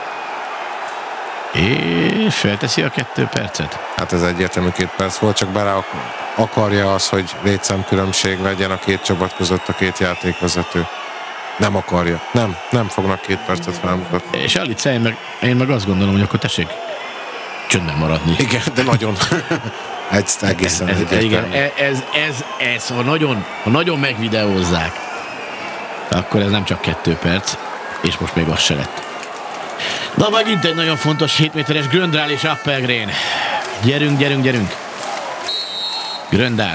És felteszi a kettő percet? Hát ez egyértelmű két perc volt, csak bele akarja az, hogy létszámkülönbség legyen a két csapat között a két játékvezető. Nem akarja. Nem, nem fognak két percet felmutatni. És Alice, én meg, én meg azt gondolom, hogy akkor tessék csöndben maradni. Igen, de nagyon. Egy egészen ez, ez, igen, ez, ez, ez, ha nagyon, ha nagyon megvideózzák, akkor ez nem csak kettő perc, és most még az se lett. Na, megint egy nagyon fontos hét méteres Gröndál és Appelgren. Gyerünk, gyerünk, gyerünk. Gröndál.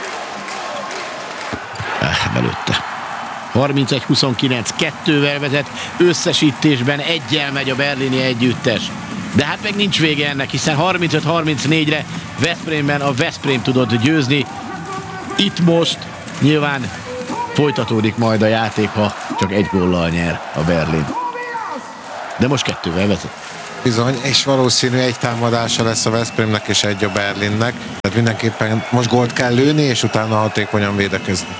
Ah, belőtte. harmincegy huszonkilenc, kettővel vezet, összesítésben egyel megy a berlini együttes. De hát meg nincs vége ennek, hiszen harmincöt harmincnégyre Veszprémben a Veszprém tudott győzni. Itt most nyilván folytatódik majd a játék, ha csak egy góllal nyer a Berlin. De most kettővel vezet. Bizony, és valószínű egy támadása lesz a Veszprémnek és egy a Berlinnek. Tehát mindenképpen most gólt kell lőni, és utána hatékonyan védekezni.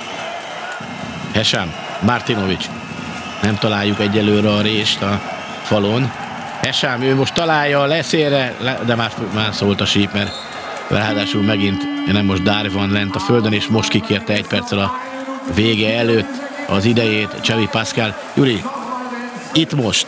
Hesam, Martinovic. Nem találjuk egyelőre a rést a falon. Hesam, ő most találja a leszélre, de már, már szólt a síp, mert ráadásul megint nem most Dar van lent a földön, és most kikérte egy perccel a vége előtt az idejét Xavi Pascal. Juri, itt most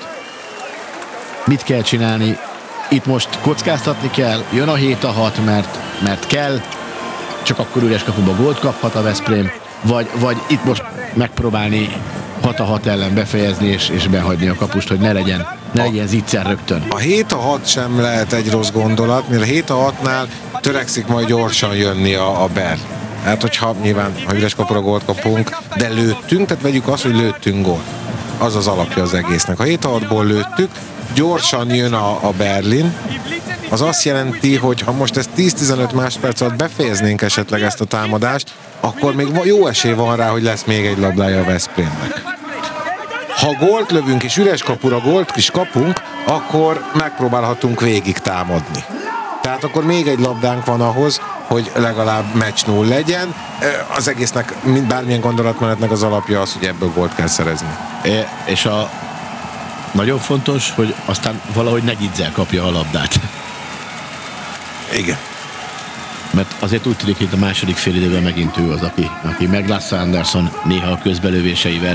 mit kell csinálni? Itt most kockáztatni kell, jön a hét a hat, mert, mert kell, csak akkor üres kapuba gólt kaphat a Veszprém, vagy, vagy itt most megpróbálni hat a hat ellen befejezni, és, és behagyni a kapust, hogy ne legyen, ne legyen zicser rögtön. A hét a hat sem lehet egy rossz gondolat, mert a hét a hatnál törekszik majd gyorsan jönni a, a Ber. Hát, hogyha nyilván, ha üres kapura gólt kapunk, de lőttünk, tehát vegyük azt, hogy lőttünk gólt. Az az alapja az egésznek. Ha hét a hatból lőttük, gyorsan jön a, a Berlin, az azt jelenti, hogy ha most ezt tíz-tizenöt másodperc alatt befejeznénk esetleg ezt a támadást, akkor még jó esély van rá, hogy lesz még egy labdája a Veszprémnek. Ha gólt lövünk és üres kapura gólt is kapunk, akkor megpróbálhatunk végig támadni. Tehát akkor még egy labdánk van ahhoz, hogy legalább meccs null legyen. Az egésznek, bármilyen gondolatmenetnek az alapja az, hogy ebből gólt kell szerezni. É, és a nagyon fontos, hogy aztán valahogy ne Gitzel kapja a labdát. Igen. Mert azért úgy tűnik, hogy a második fél időben megint ő az, aki, aki meg Lasse Andersson néha a közbelövéseivel.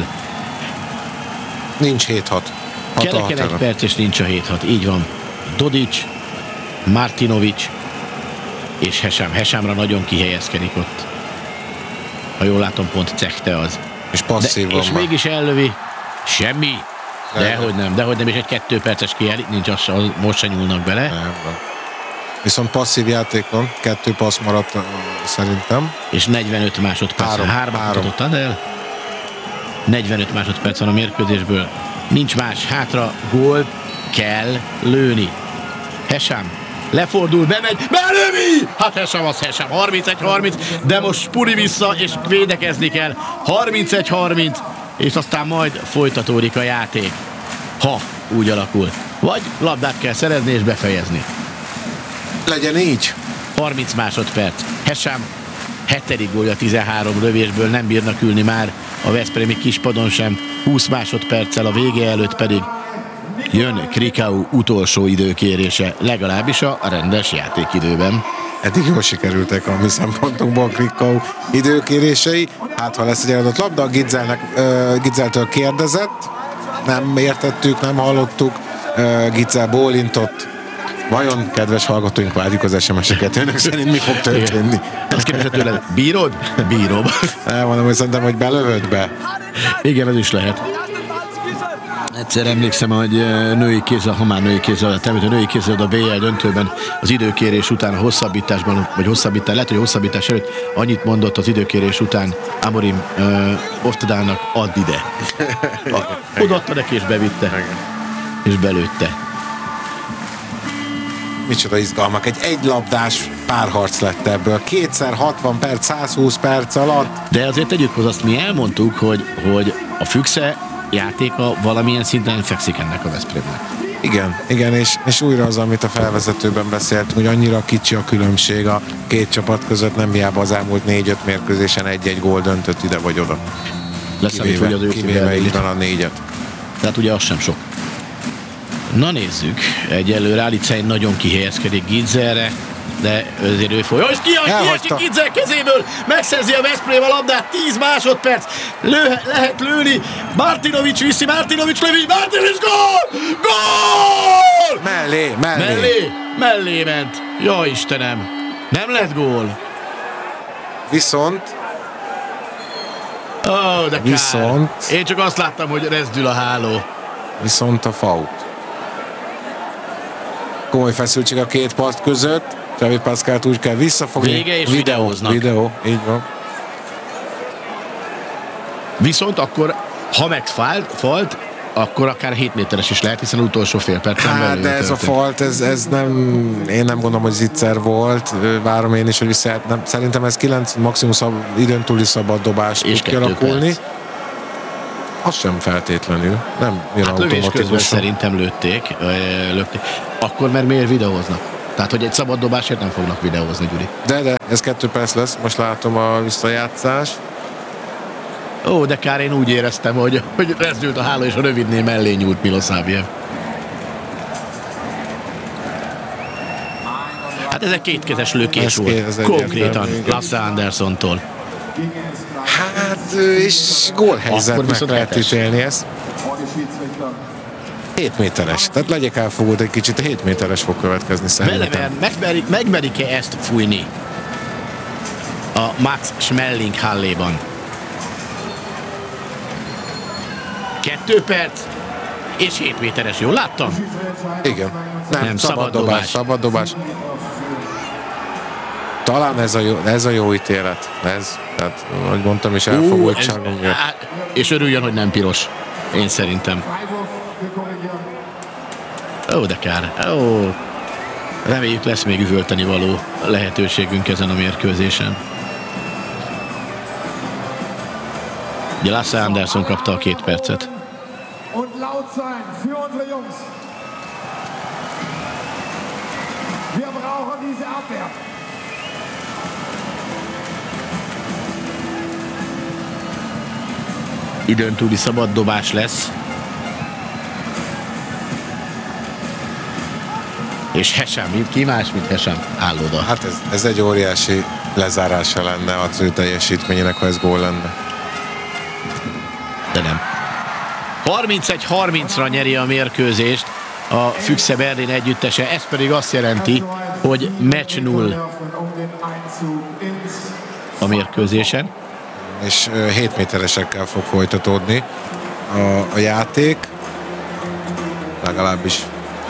Nincs hét hat. Kereken egy perc, és nincs a hét hat. Így van. Dodic, Martinovic és Hesam. Hesamra nagyon kihelyezkedik ott. Ha jól látom, pont Cechte az. És passzív de, van és már. mégis ellövi. Semmi. Dehogy nem, dehogy nem, és egy kettő perces kiáll, nincs az, az, most se nyúlnak bele. Nem, viszont passzív játék van, kettő passz maradt uh, szerintem. És negyvenöt másodperc, három, hármat mutatott el. negyvenöt másodperc van a mérkőzésből. Nincs más, hátra, gól kell lőni. Hesam lefordul, bemegy, belövi! Hát Hesam az Hesam, harmincegy harminc, de most Spuri vissza, és védekezni kell. harmincegy harminc, és aztán majd folytatódik a játék. Ha úgy alakul. Vagy labdát kell szerezni és befejezni. Legyen így. harminc másodperc. Hesam hetedik gólja tizenhárom lövésből, nem bírnak ülni már a veszprémi kispadon sem. húsz másodperccel a vége előtt pedig jön Krikau utolsó időkérése, legalábbis a rendes játékidőben. Eddig jól sikerültek a mi szempontunkból Krikau időkérései. Hát, ha lesz egy eladott labda, a Gitzelnek, uh, Gitzeltől kérdezett, nem értettük, nem hallottuk, uh, Gitzel bólintott. Vajon, kedves hallgatóink, várjuk az es em es-eket, önök szerint mi fog történni? Azt kérdezett tőled, bírod? Bírom. Elmondom, hogy szerintem, hogy belövöd be. Igen, ez is lehet. Egyszer emlékszem, hogy női kézzel, ha már női kézzel, tehát a női kézzel a bé el döntőben az időkérés után a hosszabbításban, vagy hosszabbítás, lehet, hogy hosszabbítás előtt annyit mondott az időkérés után Amorim uh, Oftadának, add ide. Odaadta neki és bevitte. És belőtte. Micsoda izgalmak. Egy egylabdás párharc lett ebből. Kétszer hatvan perc, százhúsz perc alatt. De azért tegyük hozzá, azt mi elmondtuk, hogy, hogy a Füchse játéka valamilyen szinten fekszik ennek a Veszprémnek. Igen, igen, és, és újra az, amit a felvezetőben beszéltünk, hogy annyira kicsi a különbség a két csapat között, nem hiába az elmúlt négy-öt mérkőzésen egy-egy gól döntött ide vagy oda. Leszámít, hogy az ő kivéve így van a négyet. Tehát ugye az sem sok. Na nézzük, egyelőre Alicein nagyon kihelyezkedik Gitzerre, de azért ő foly. És kiesik Gitzel kezéből, megszerzi a Veszprém a labdát, tíz másodperc, Lő, lehet lőni, Martinovic viszi, Martinovic lövi, Martinovic gól! Gól! Mellé, mellé. Mellé, mellé ment. Ja Istenem, nem lett gól. Viszont Ó, de kár. Viszont... Én csak azt láttam, hogy rezdül a háló. Viszont a fault. Komoly feszültség a két paszt között. Xavi Pascalt úgy kell visszafogni. Vége és videó, videóznak. Videó, így van. Viszont akkor, ha megfalt, falt, akkor akár hét méteres is lehet, hiszen utolsó fél percen Hát, belül de ez a történt. falt, ez, ez nem, én nem gondolom, hogy zicser volt. Várom én is, hogy vissza, nem, szerintem ez kilenc maximum szab, időn túli szabad dobás És tud kettő kialakulni. perc. Az sem feltétlenül. Nem jön Hát lövés közben automatikusan. szerintem lőtték, ö, lökték. Akkor mert miért videóznak? Tehát, hogy egy szabad dobásért nem fognak videózni, Gyuri. De, de, ez kettő perc lesz. Most látom a visszajátszás. Ó, de kár, én úgy éreztem, hogy, hogy rezdült a háló, és a rövidnél mellé nyúlt Milosavljev. Hát ez egy kétkezes lökés Ez volt. ké- ez Konkrétan egyértelmű, igen. Lasse Andersontól. Hát, és gólhelyzetnek viszont lehet hetes. ítélni ezt. hét méteres. Tehát legyek elfogult egy kicsit, a hét méteres fog következni szerintem. Belever, megmerik, megmerik-e ezt fújni? A Max Schmeling halléban. Kettő perc, és hét méteres, jól láttam? Igen. Nem, Nem, szabad, szabad dobás, dobás. szabad dobás. Talán ez a jó, ez a jó ítélet. Ez, tehát, ahogy mondtam is, elfogultságom ez- miatt. á, és örüljön, hogy nem piros. Én szerintem. Ó, de kár. Ó. Reméljük lesz még üvölteni való lehetőségünk ezen a mérkőzésen. Ugye Lasse Anderson kapta a két percet. Und laut sein für unsere Jungs. Wir brauchen diese Abwehr. Időn túli szabad dobás lesz. És Hesam, ki más, mint Hesam? Állóda. Hát ez, ez egy óriási lezárása lenne az ő teljesítményének, ha ez gól lenne. De nem. harmincegy harmincra nyeri a mérkőzést a Füchse Berlin együttese, ez pedig azt jelenti, hogy meccs null Um den Einzug ins a mérkőzésen. És ö, hét méteresekkel fog folytatódni a, a játék. Legalábbis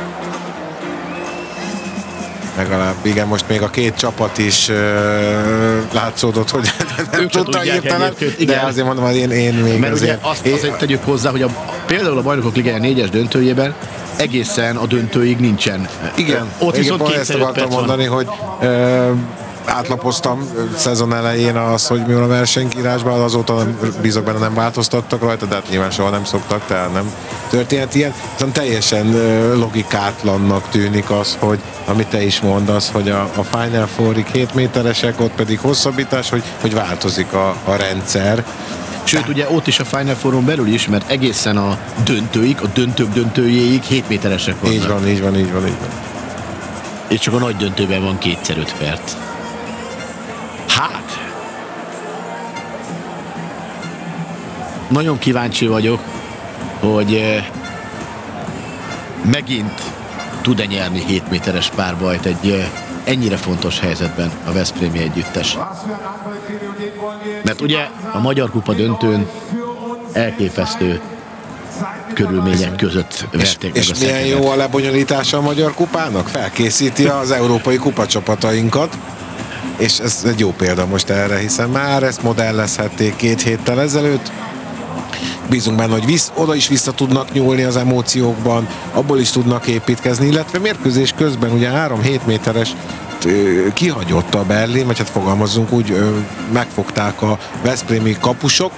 Legalább, igen, most még a két csapat is ö, látszódott, hogy nem Ők se tudta tudják hirtelen, egyébként, de igen. azért mondom, hogy én, én még Mert ugye azért... azt én- azért tegyük hozzá, hogy a, például a Bajnokok Ligája négyes döntőjében egészen a döntőig nincsen. Igen, Ott igen, viszont pont ezt kétszer öt akartam perc van. mondani, hogy ö, átlapoztam ö, szezon elején az, hogy mi van a versenykírásban, azóta nem, bízok benne, nem változtattak rajta, de hát nyilván soha nem szoktak, tehát nem történt ilyen. Viszont teljesen ö, logikátlannak tűnik az, hogy amit te is mondasz, hogy a, a Final Fourig hét méteresek, ott pedig hosszabbítás, hogy, hogy változik a, a rendszer. Sőt, ugye ott is a Final Fouron belül is, mert egészen a döntőig, a döntők döntőjéig hét méteresek vannak. Így van, így van, így van, így van. És csak a nagy döntőben van kétszer öt perc. Hát... Nagyon kíváncsi vagyok, hogy eh, megint tud-e nyerni hét méteres párbajt egy eh, ennyire fontos helyzetben a Veszprémi együttes. Was für ein Handballtraining und den wollen wir Mert ugye a Magyar Kupa döntőn elképesztő körülmények között És, verték meg és a milyen szekedet. jó a lebonyolítása a Magyar Kupának? Felkészíti az európai kupacsapatainkat, és ez egy jó példa most erre, hiszen már ezt modellezhették két héttel ezelőtt. Bízunk benne, hogy visz, oda is vissza tudnak nyúlni az emóciókban, abból is tudnak építkezni, illetve mérkőzés közben ugye három-hét méteres ö, kihagyott a Berlin, vagy hát fogalmazzunk úgy, ö, megfogták a veszprémi kapusok.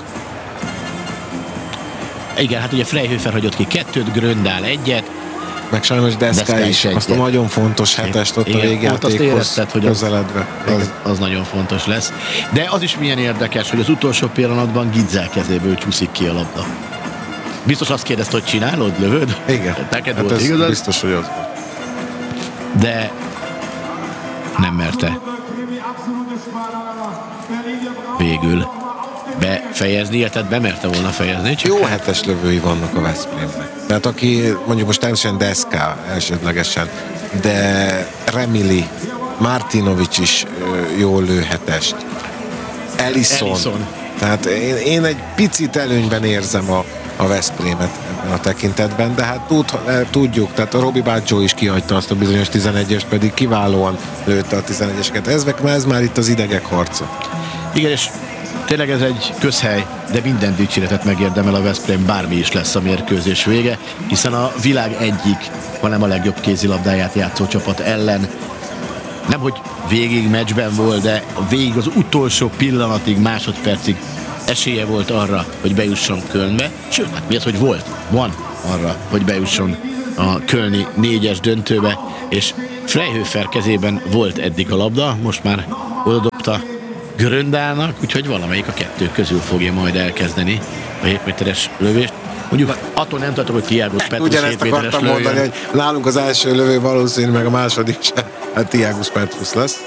Igen, hát ugye Freyhofer hagyott ki kettőt, Gröndál egyet. Meg sajnos Deszka Deszka is, is azt a egyet. nagyon fontos hetest ott a Igen, ott azt végjátékhoz érezted, hogy az- közeledve. Igen. Az, az nagyon fontos lesz. De az is milyen érdekes, hogy az utolsó pillanatban Gidzel kezéből csúszik ki a labda. Biztos azt kérdezte, hogy csinálod, lövöd? Igen. Neked Hát volt ez igazad? biztos, hogy az. De nem merte Krimi, absolute Spannung, aber Berlin, wir brauchen végül befejezni, illetve bemerte volna fejezni. Csak Jó hetes lövői vannak a Veszprémnek. Tehát aki mondjuk most természetesen Deszka elsődlegesen, de Remili, Martinovics is ö, jól lő hetest. Ellison. Ellison. Tehát én, én egy picit előnyben érzem a, a Veszprémet ebben a tekintetben, de hát tud, tudjuk, tehát a Robi Bácsó is kihagyta azt a bizonyos tizenegyest, pedig kiválóan lőtte a tizenegyeseket. Ez, ez már itt az idegek harca. Igen, és tényleg ez egy közhely, de minden dicséretet megérdemel a Veszprém, bármi is lesz a mérkőzés vége, hiszen a világ egyik, hanem a legjobb kézilabdáját játszó csapat ellen nemhogy végig meccsben volt, de végig az utolsó pillanatig, másodpercig esélye volt arra, hogy bejusson Kölnbe. Sőt, hát mi az, hogy volt? Van arra, hogy bejusson a kölni négyes döntőbe, és Freyhofer kezében volt eddig a labda, most már odadobta Gröndának, úgyhogy valamelyik a kettő közül fogja majd elkezdeni a hét méteres lövést. Mondjuk attól nem tartok, hogy Thiago Petrus ugyanezt hét méteres akartam mondani, lőjön. hogy nálunk az első lövő valószínű, meg a második sem, hát Thiago Petrus lesz.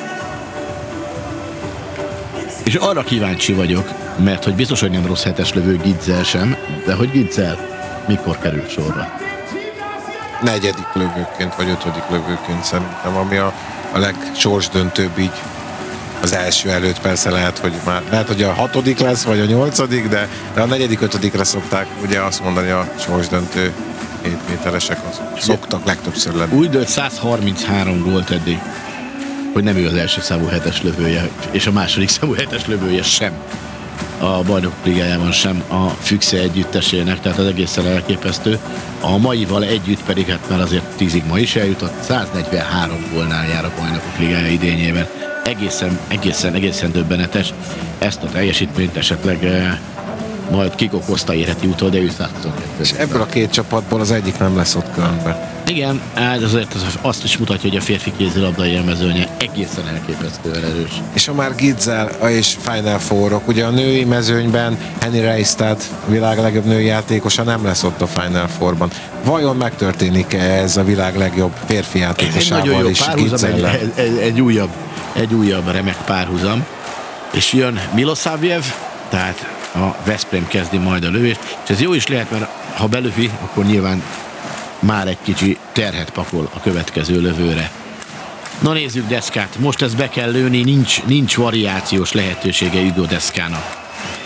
És arra kíváncsi vagyok, mert hogy biztos, hogy nem rossz hetes lövő Gidzel sem, de hogy Gidzel mikor kerül sorra? Negyedik lövőként, vagy ötödik lövőként szerintem, ami a, a legsorsdöntőbb így az első előtt. Persze lehet, hogy már lehet, hogy a hatodik lesz, vagy a nyolcadik, de, de a negyedik, ötödikre szokták ugye azt mondani a sorsdöntő hét méteresek, azok szoktak legtöbbször lenni. Úgy dölt száz harminchárom gólt eddig, hogy nem ő az első számú hetes lövője, és a második számú hetes lövője sem a Bajnokok Ligájában, sem a Füchse együttesének, tehát az egészen elképesztő. A maival együtt pedig, hát már azért tízig ma is eljutott, száznegyvenhárom gólnál jár a Bajnokok Ligája idényében. Egészen, egészen, egészen döbbenetes. Ezt a teljesítményt esetleg eh, majd Kiko Costa érheti utol, de ő százhuszonkettő. És ebből a két csapatból az egyik nem lesz ott Kölnben. Igen, ez azért az, azt is mutatja, hogy a férfi kézilabda élmezőnye egészen elképesztően erős. És ha már Gidzel és Final Four-ok, ugye a női mezőnyben Henny Reistad, a világ legjobb női játékosa nem lesz ott a Final Four-ban. Vajon megtörténik-e ez a világ legjobb férfi Ez egy játékosával nagyon jó is párhuzam, egy, Gidzellel? egy, egy, egy, újabb, egy újabb remek párhuzam. És jön Milosavljev, tehát a Veszprém kezdi majd a lövést, és ez jó is lehet, mert ha belövi, akkor nyilván már egy kicsi terhet pakol a következő lövőre. Na nézzük Deszkát, most ezt be kell lőni, nincs, nincs variációs lehetősége Hugo Deszkának.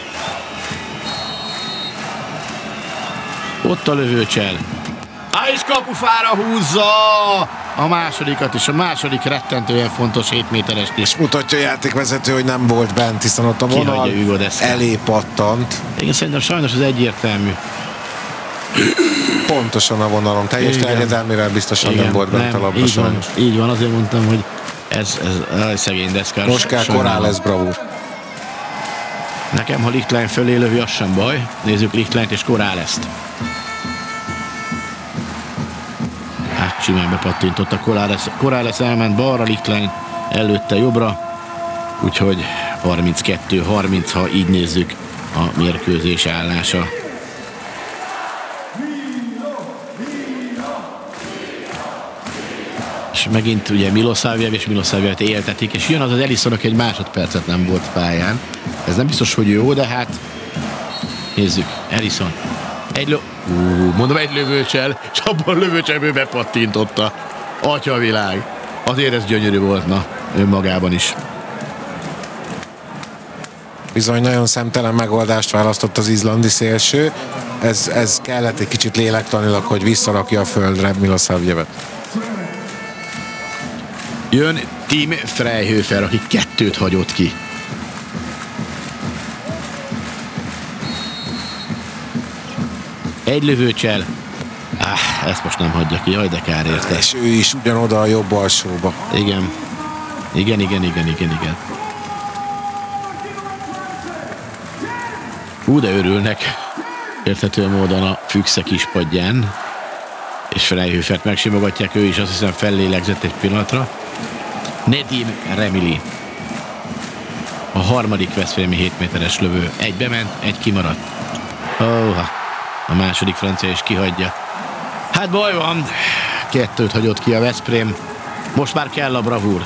Ott a lövőcsel. És kapufára húzza a másodikat, és a második rettentően fontos hét méteres is. És mutatja a játékvezető, hogy nem volt bent, hiszen ott a vonal Kihagyja Hugo Deszkát. elé pattant. Igen, szerintem sajnos az egyértelmű. Pontosan a vonalon. Teljes Igen. terjedelmével biztosan Igen, nem volt bent a labda így van, sajnos. így van, azért mondtam, hogy ez, ez aj, szegény Deszkás. Most kell korán lesz bravúr. Nekem, ha Lichtlein fölé lövi, az sem baj. Nézzük Lichtleint és Corrales-t. Hát simán bepattintott a Corrales. Corrales elment balra, Lichtlein előtte jobbra. Úgyhogy harminckettő harminc, ha így nézzük a mérkőzés állása. És megint ugye Milosavljev és Milosavljevet éltetik, és jön az az Ellison, aki egy másodpercet nem volt pályán. Ez nem biztos, hogy jó, de hát nézzük, Ellison. Egy lö... Ú, mondom, egy lövőcsel, és abban a lövőcselből bepattintotta. Atyavilág. Azért ez gyönyörű volt, na, önmagában is. Bizony nagyon szemtelen megoldást választott az izlandi szélső. Ez, ez kellett egy kicsit lélektanilag, hogy visszarakja a földre Milosavljevet. Jön Tim Freyhofer, aki kettőt hagyott ki. Egy lövőcsel. Ah, ezt most nem hagyja ki, jaj, de kár érte. És ő is ugyanoda a jobb alsóba. Igen. Igen, igen, igen, igen, igen. Hú, de örülnek érthető módon a Füchse kispadján. És Freyhofert megsimogatják, ő is azt hiszem fellélegzett egy pillanatra. Nedim Remili. A harmadik veszprémi hét méteres lövő. Egy bement, egy kimaradt. Oh, a második francia is kihagyja. Hát baj van. Kettőt hagyott ki a Veszprém. Most már kell a bravúr.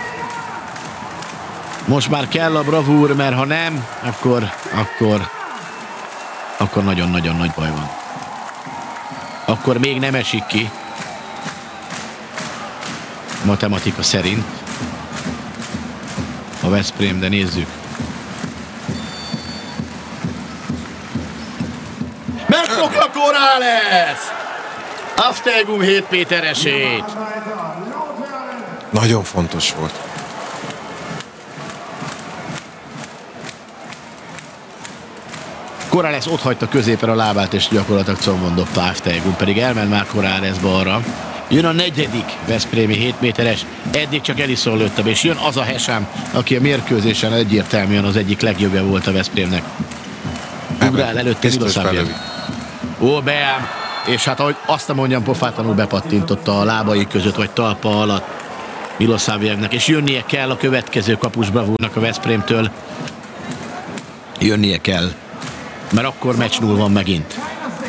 Most már kell a bravúr, mert ha nem, akkor, akkor, akkor nagyon-nagyon nagy baj van. Akkor még nem esik ki. Matematika szerint. A Veszprém, de nézzük. Corrales! Aftegum hét méteresét. Nagyon fontos volt. Corrales ott hagyta középen a lábát, és gyakorlatilag combon dobta Aftegum, pedig elment már Corrales balra. Jön a negyedik veszprémi hét méteres, eddig csak Ellison lőtte, és jön az a Hesam, aki a mérkőzésen egyértelműen az egyik legjobbja volt a Veszprémnek. Ugrál előtte Milosavljev. Ó, beám! És hát ahogy azt mondjam, pofátlanul bepattintotta a lábai között, vagy talpa alatt Milosavljevnek, és jönnie kell a következő kapus bravúrnak a Veszprémtől. Jönnie kell, mert akkor meccs null van megint.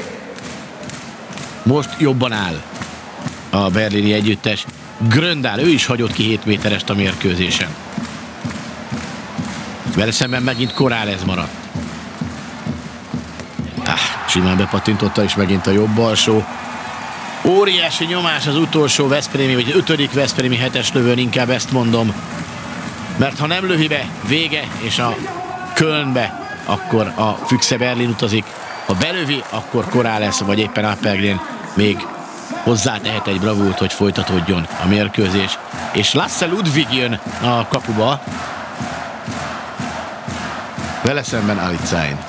Most jobban áll a berlini együttes. Gröndál, ő is hagyott ki hét méterest a mérkőzésen. Vele szemben megint Corrales maradt. Ah, simán bepattintotta is megint a jobb alsó. Óriási nyomás az utolsó veszprémi, vagy ötödik veszprémi hetes lövőn, inkább ezt mondom. Mert ha nem lövi be, vége, és a Kölnbe, akkor a Füchse Berlin utazik. Ha belövi, akkor Corrales, vagy éppen Appelgren még hozzátehet egy bravúrt, hogy folytatódjon a mérkőzés. És Lasse Ludwig jön a kapuba. Vele szemben Alicain.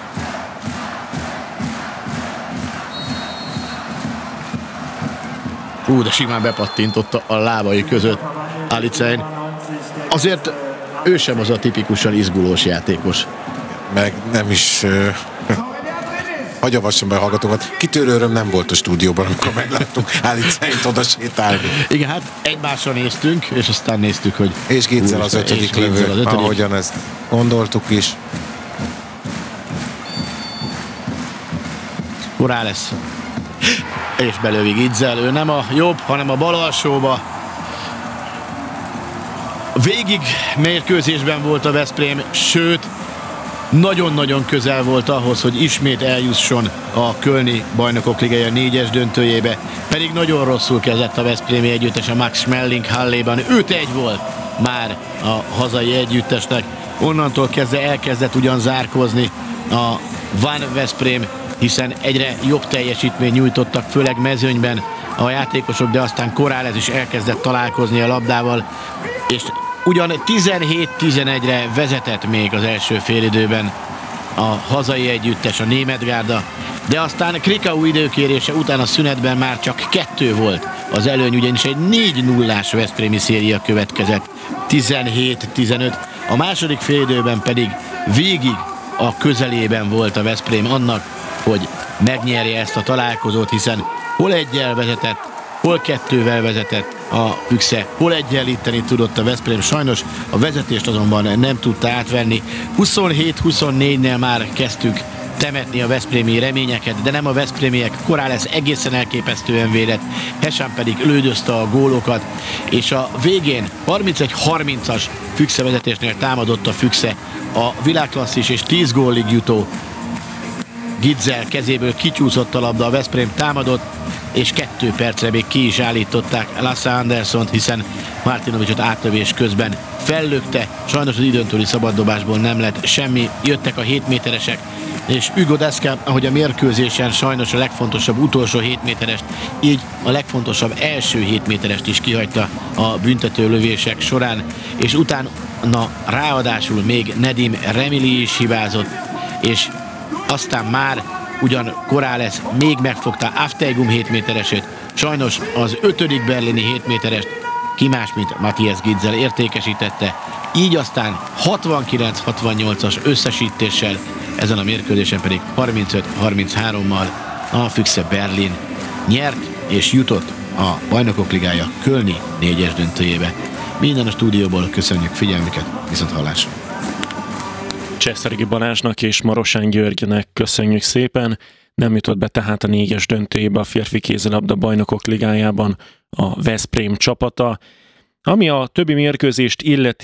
Hú, de simán bepattintotta a lábai között Alicain. Azért ő sem az a tipikusan izgulós játékos. Meg nem is... Uh... Hagyavassam be a hallgatókat. Kitörő öröm nem volt a stúdióban, amikor megláttuk Alicaint oda sétálni. Igen, hát egymásra néztünk, és aztán néztük, hogy... És Gitzel az ötödik lövő, ahogyan ezt gondoltuk is. Corrales. És belövi Gitzel. Ő nem a jobb, hanem a bal alsóba. Végig mérkőzésben volt a Veszprém, sőt, nagyon-nagyon közel volt ahhoz, hogy ismét eljusson a kölni Bajnokok Ligája négyes döntőjébe, pedig nagyon rosszul kezdett a veszprémi együttes a Max Schmeling Halléban. öt egy volt már a hazai együttesnek. Onnantól kezdve elkezdett ugyan zárkózni a Van Veszprém, hiszen egyre jobb teljesítmény nyújtottak, főleg mezőnyben a játékosok, de aztán Corrales is elkezdett találkozni a labdával, és ugyan tizenhét tizenegyre vezetett még az első félidőben a hazai együttes, a német gárda, de aztán Krikau időkérése után a szünetben már csak kettő volt az előny, ugyanis egy négy nullás veszprémi széria következett, tizenhét tizenöt. A második félidőben pedig végig a közelében volt a Veszprém annak, hogy megnyerje ezt a találkozót, hiszen hol egyel vezetett, hol kettővel vezetett a Füchse, hol egyenlíteni tudott a Veszprém. Sajnos a vezetést azonban nem tudta átvenni. huszonhét huszonnégynél már kezdtük temetni a veszprémi reményeket, de nem a veszprémiek. Corrales egészen elképesztően védett, Hesam pedig lődözte a gólokat, és a végén harmincegy harmincas Füchse vezetésnél támadott a Füchse. A világklasszis és tíz gólig jutó Gitzel kezéből kicsúszott a labda, a Veszprém támadott, és kettő percre még ki is állították Lasse Anderssont, hiszen Martinovicsot átlövés közben fellökte, sajnos az időntúli szabaddobásból nem lett semmi, jöttek a hét méteresek, és Hugo Deszka, ahogy a mérkőzésen sajnos a legfontosabb utolsó hét méterest, így a legfontosabb első hét méterest is kihagyta a büntető lövések során, és utána ráadásul még Nedim Remili is hibázott, és aztán már ugyan Corrales még megfogta Aftegum hét méteresét, sajnos az ötödik berlini hét méterest ki más, mint Matthias Gitzel értékesítette, így aztán hatvankilenc hatvannyolcas összesítéssel, ezen a mérkőzésen pedig harmincöt harminchárommal a Füchse Berlin nyert és jutott a Bajnokok Ligája kölni négyes döntőjébe. Minden a stúdióból, köszönjük figyelmüket, viszont hallásra! Cseszergi Balázsnak és Marosán Györgynek köszönjük szépen. Nem jutott be tehát a négyes döntőjébe a férfi kézilabda Bajnokok Ligájában a Veszprém csapata. Ami a többi mérkőzést illeti,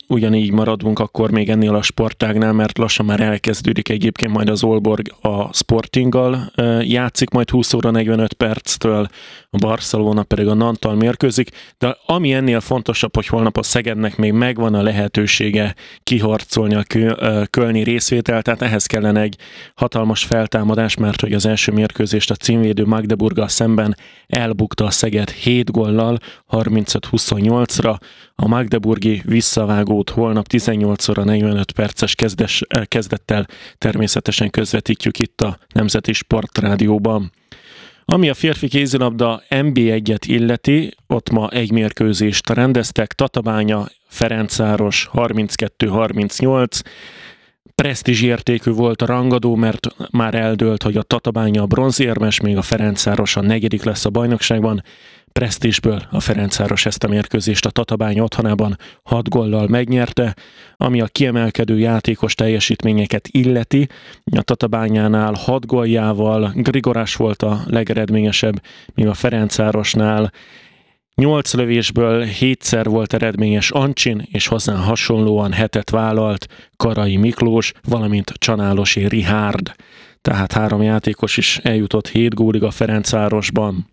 ugyanígy maradunk akkor még ennél a sportágnál, mert lassan már elkezdődik egyébként majd az Aalborg a Sportinggal játszik, majd húsz óra negyvenöt perctől, a Barcelona pedig a Nanttal mérkőzik, de ami ennél fontosabb, hogy holnap a Szegednek még megvan a lehetősége kiharcolni a kölni részvételt, tehát ehhez kellene egy hatalmas feltámadás, mert hogy az első mérkőzést a címvédő Magdeburggal szemben elbukta a Szeged hét góllal, harmincöt huszonnyolcra, a magdeburgi visszavágót holnap tizennyolc óra negyvenöt perces kezdes, kezdettel természetesen közvetítjük itt a Nemzeti Sportrádióban. Ami a férfi kézilabda en bé egyet illeti, ott ma egy mérkőzést rendeztek, Tatabánya, Ferencváros harminckettő harmincnyolc, presztízsértékű volt a rangadó, mert már eldőlt, hogy a Tatabánya a bronzérmes, még a Ferencváros a negyedik lesz a bajnokságban. Presztízsből a Ferencváros ezt a mérkőzést a Tatabánya otthonában hat góllal megnyerte, ami a kiemelkedő játékos teljesítményeket illeti. A Tatabányánál hat góljával Grigorás volt a legeredményesebb, míg a Ferencvárosnál nyolc lövésből hétszer volt eredményes Ancsin, és hozzá hasonlóan hetet vállalt Karai Miklós, valamint Csanálosi Richárd. Tehát három játékos is eljutott hét gólig a Ferencvárosban.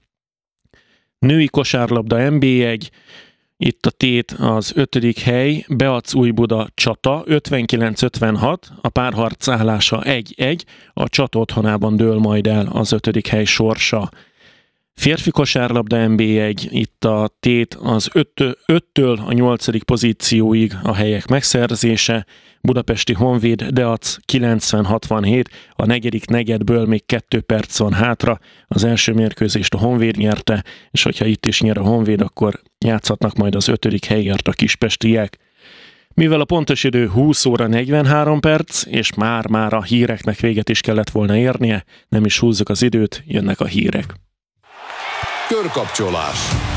Női kosárlabda en bé egy, itt a tét az ötödik hely, Beac-Újbuda Csata ötvenkilenc ötvenhat, a párharc állása egy egy, a Csata otthonában dől majd el az ötödik hely sorsa. Férfi kosárlabda en bé egy, itt a tét az öttől a nyolcadik pozícióig a helyek megszerzése, Budapesti Honvéd Deac kilencven hatvanhét, a negyedik negyedből még kettő perc van hátra, az első mérkőzést a Honvéd nyerte, és hogyha itt is nyer a Honvéd, akkor játszhatnak majd az ötödik helyért a kispestiek. Mivel a pontos idő húsz óra negyvenhárom perc, és már-már a híreknek véget is kellett volna érnie, nem is húzzuk az időt, jönnek a hírek. Körkapcsolás.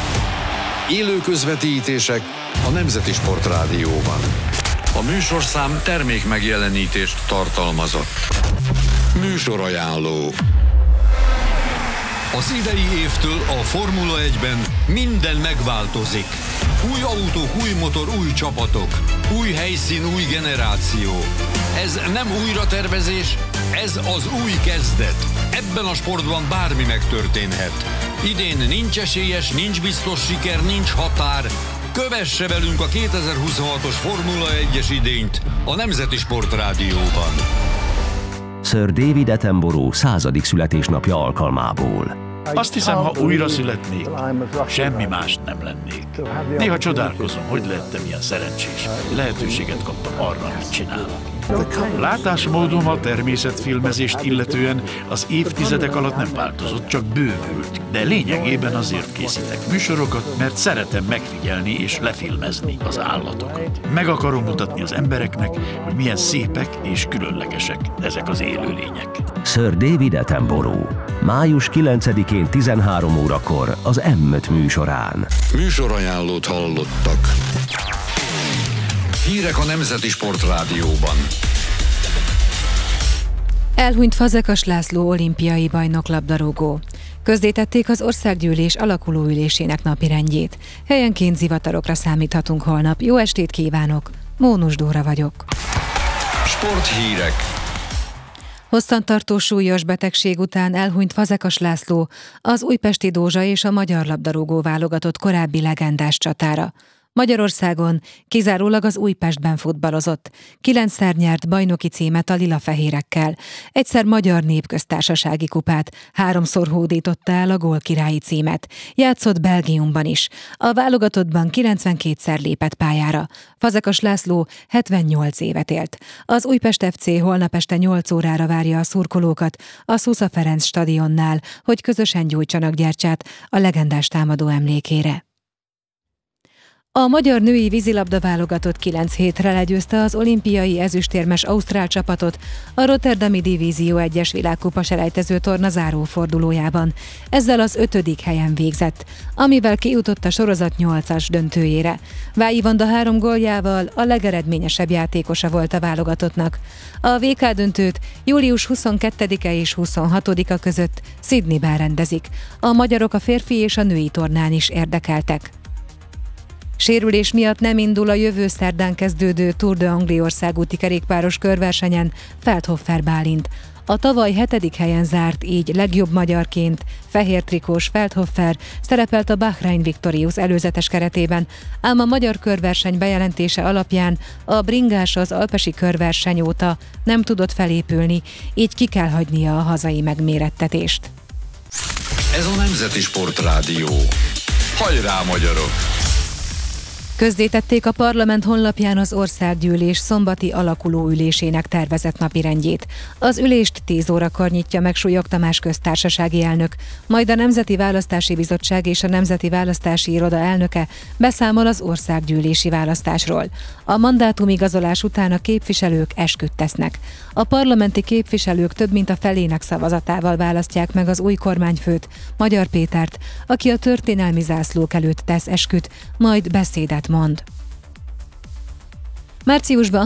Élő közvetítések a Nemzeti Sportrádióban. A műsorszám termék megjelenítést tartalmazott. Műsorajánló. Az idei évtől a Formula egyben minden megváltozik. Új autók, új motor, új csapatok. Új helyszín, új generáció. Ez nem újratervezés, ez az új kezdet. Ebben a sportban bármi megtörténhet. Idén nincs esélyes, nincs biztos siker, nincs határ. Kövesse velünk a kétezer-huszonhatos Formula egyes idényt a Nemzeti Sportrádióban. Sir David Attenborough századik születésnapja alkalmából. Azt hiszem, ha újra születnék, semmi mást nem lennék. Néha csodálkozom, hogy lettem ilyen szerencsés. Lehetőséget kaptam arra, amit csinálok. Látásmódom a természetfilmezést illetően az évtizedek alatt nem változott, csak bővült. De lényegében azért készítek műsorokat, mert szeretem megfigyelni és lefilmezni az állatokat. Meg akarom mutatni az embereknek, hogy milyen szépek és különlegesek ezek az élőlények. Sir David Attenborough. május kilencedikén tizenhárom órakor az M öt műsorán. Műsorajánlót hallottak. Hírek a Nemzeti Sportrádióban. Elhunyt Fazekas László olimpiai bajnok labdarúgó. Közzétették az országgyűlés alakulóülésének napirendjét. Helyenként zivatarokra számíthatunk holnap. Jó estét kívánok! Mónus Dóra vagyok. Sporthírek. Hosszantartó súlyos betegség után elhunyt Fazekas László, az újpesti Dózsa és a magyar labdarúgó válogatott korábbi legendás csatára. Magyarországon kizárólag az Újpestben futballozott. Kilencszer nyert bajnoki címet a lilafehérekkel. Egyszer magyar népköztársasági kupát, háromszor hódította el a gólkirályi címet. Játszott Belgiumban is. A válogatottban kilencvenkétszer lépett pályára. Fazekas László hetvennyolc évet élt. Az Újpest ef cé holnap este nyolc órára várja a szurkolókat a Szusza Ferenc stadionnál, hogy közösen gyújtsanak gyertyát a legendás támadó emlékére. A magyar női vízilabda válogatott kilenc hétre legyőzte az olimpiai ezüstérmes ausztrál csapatot a Rotterdami Divízió egyes világkupa selejtező torna zárófordulójában. Ezzel az ötödik helyen végzett, amivel kijutott a sorozat nyolcas döntőjére. Vályi Vanda három góljával a legeredményesebb játékosa volt a válogatottnak. A vé ká döntőt július huszonkettedike és huszonhatodika között Sydneyben rendezik. A magyarok a férfi és a női tornán is érdekeltek. Sérülés miatt nem indul a jövő szerdán kezdődő Tour de Anglia országúti kerékpáros körversenyen Feldhofer Bálint. A tavaly hetedik helyen zárt, így legjobb magyarként fehér trikós Feldhofer szerepelt a Bahrain Victorious előzetes keretében, ám a magyar körverseny bejelentése alapján a bringás az alpesi körverseny óta nem tudott felépülni, így ki kell hagynia a hazai megmérettetést. Ez a Nemzeti Sportrádió. Hajrá, magyarok! Közzétették a parlament honlapján az országgyűlés szombati alakuló ülésének tervezett napirendjét. Az ülést tíz órakor nyitja meg Súlyog Tamás köztársasági elnök, majd a Nemzeti Választási Bizottság és a Nemzeti Választási Iroda elnöke beszámol az országgyűlési választásról. A mandátumigazolás után a képviselők esküt tesznek. A parlamenti képviselők több mint a felének szavazatával választják meg az új kormányfőt, Magyar Pétert, aki a történelmi zászlók előtt tesz esküt, majd beszédet mond. Márciusban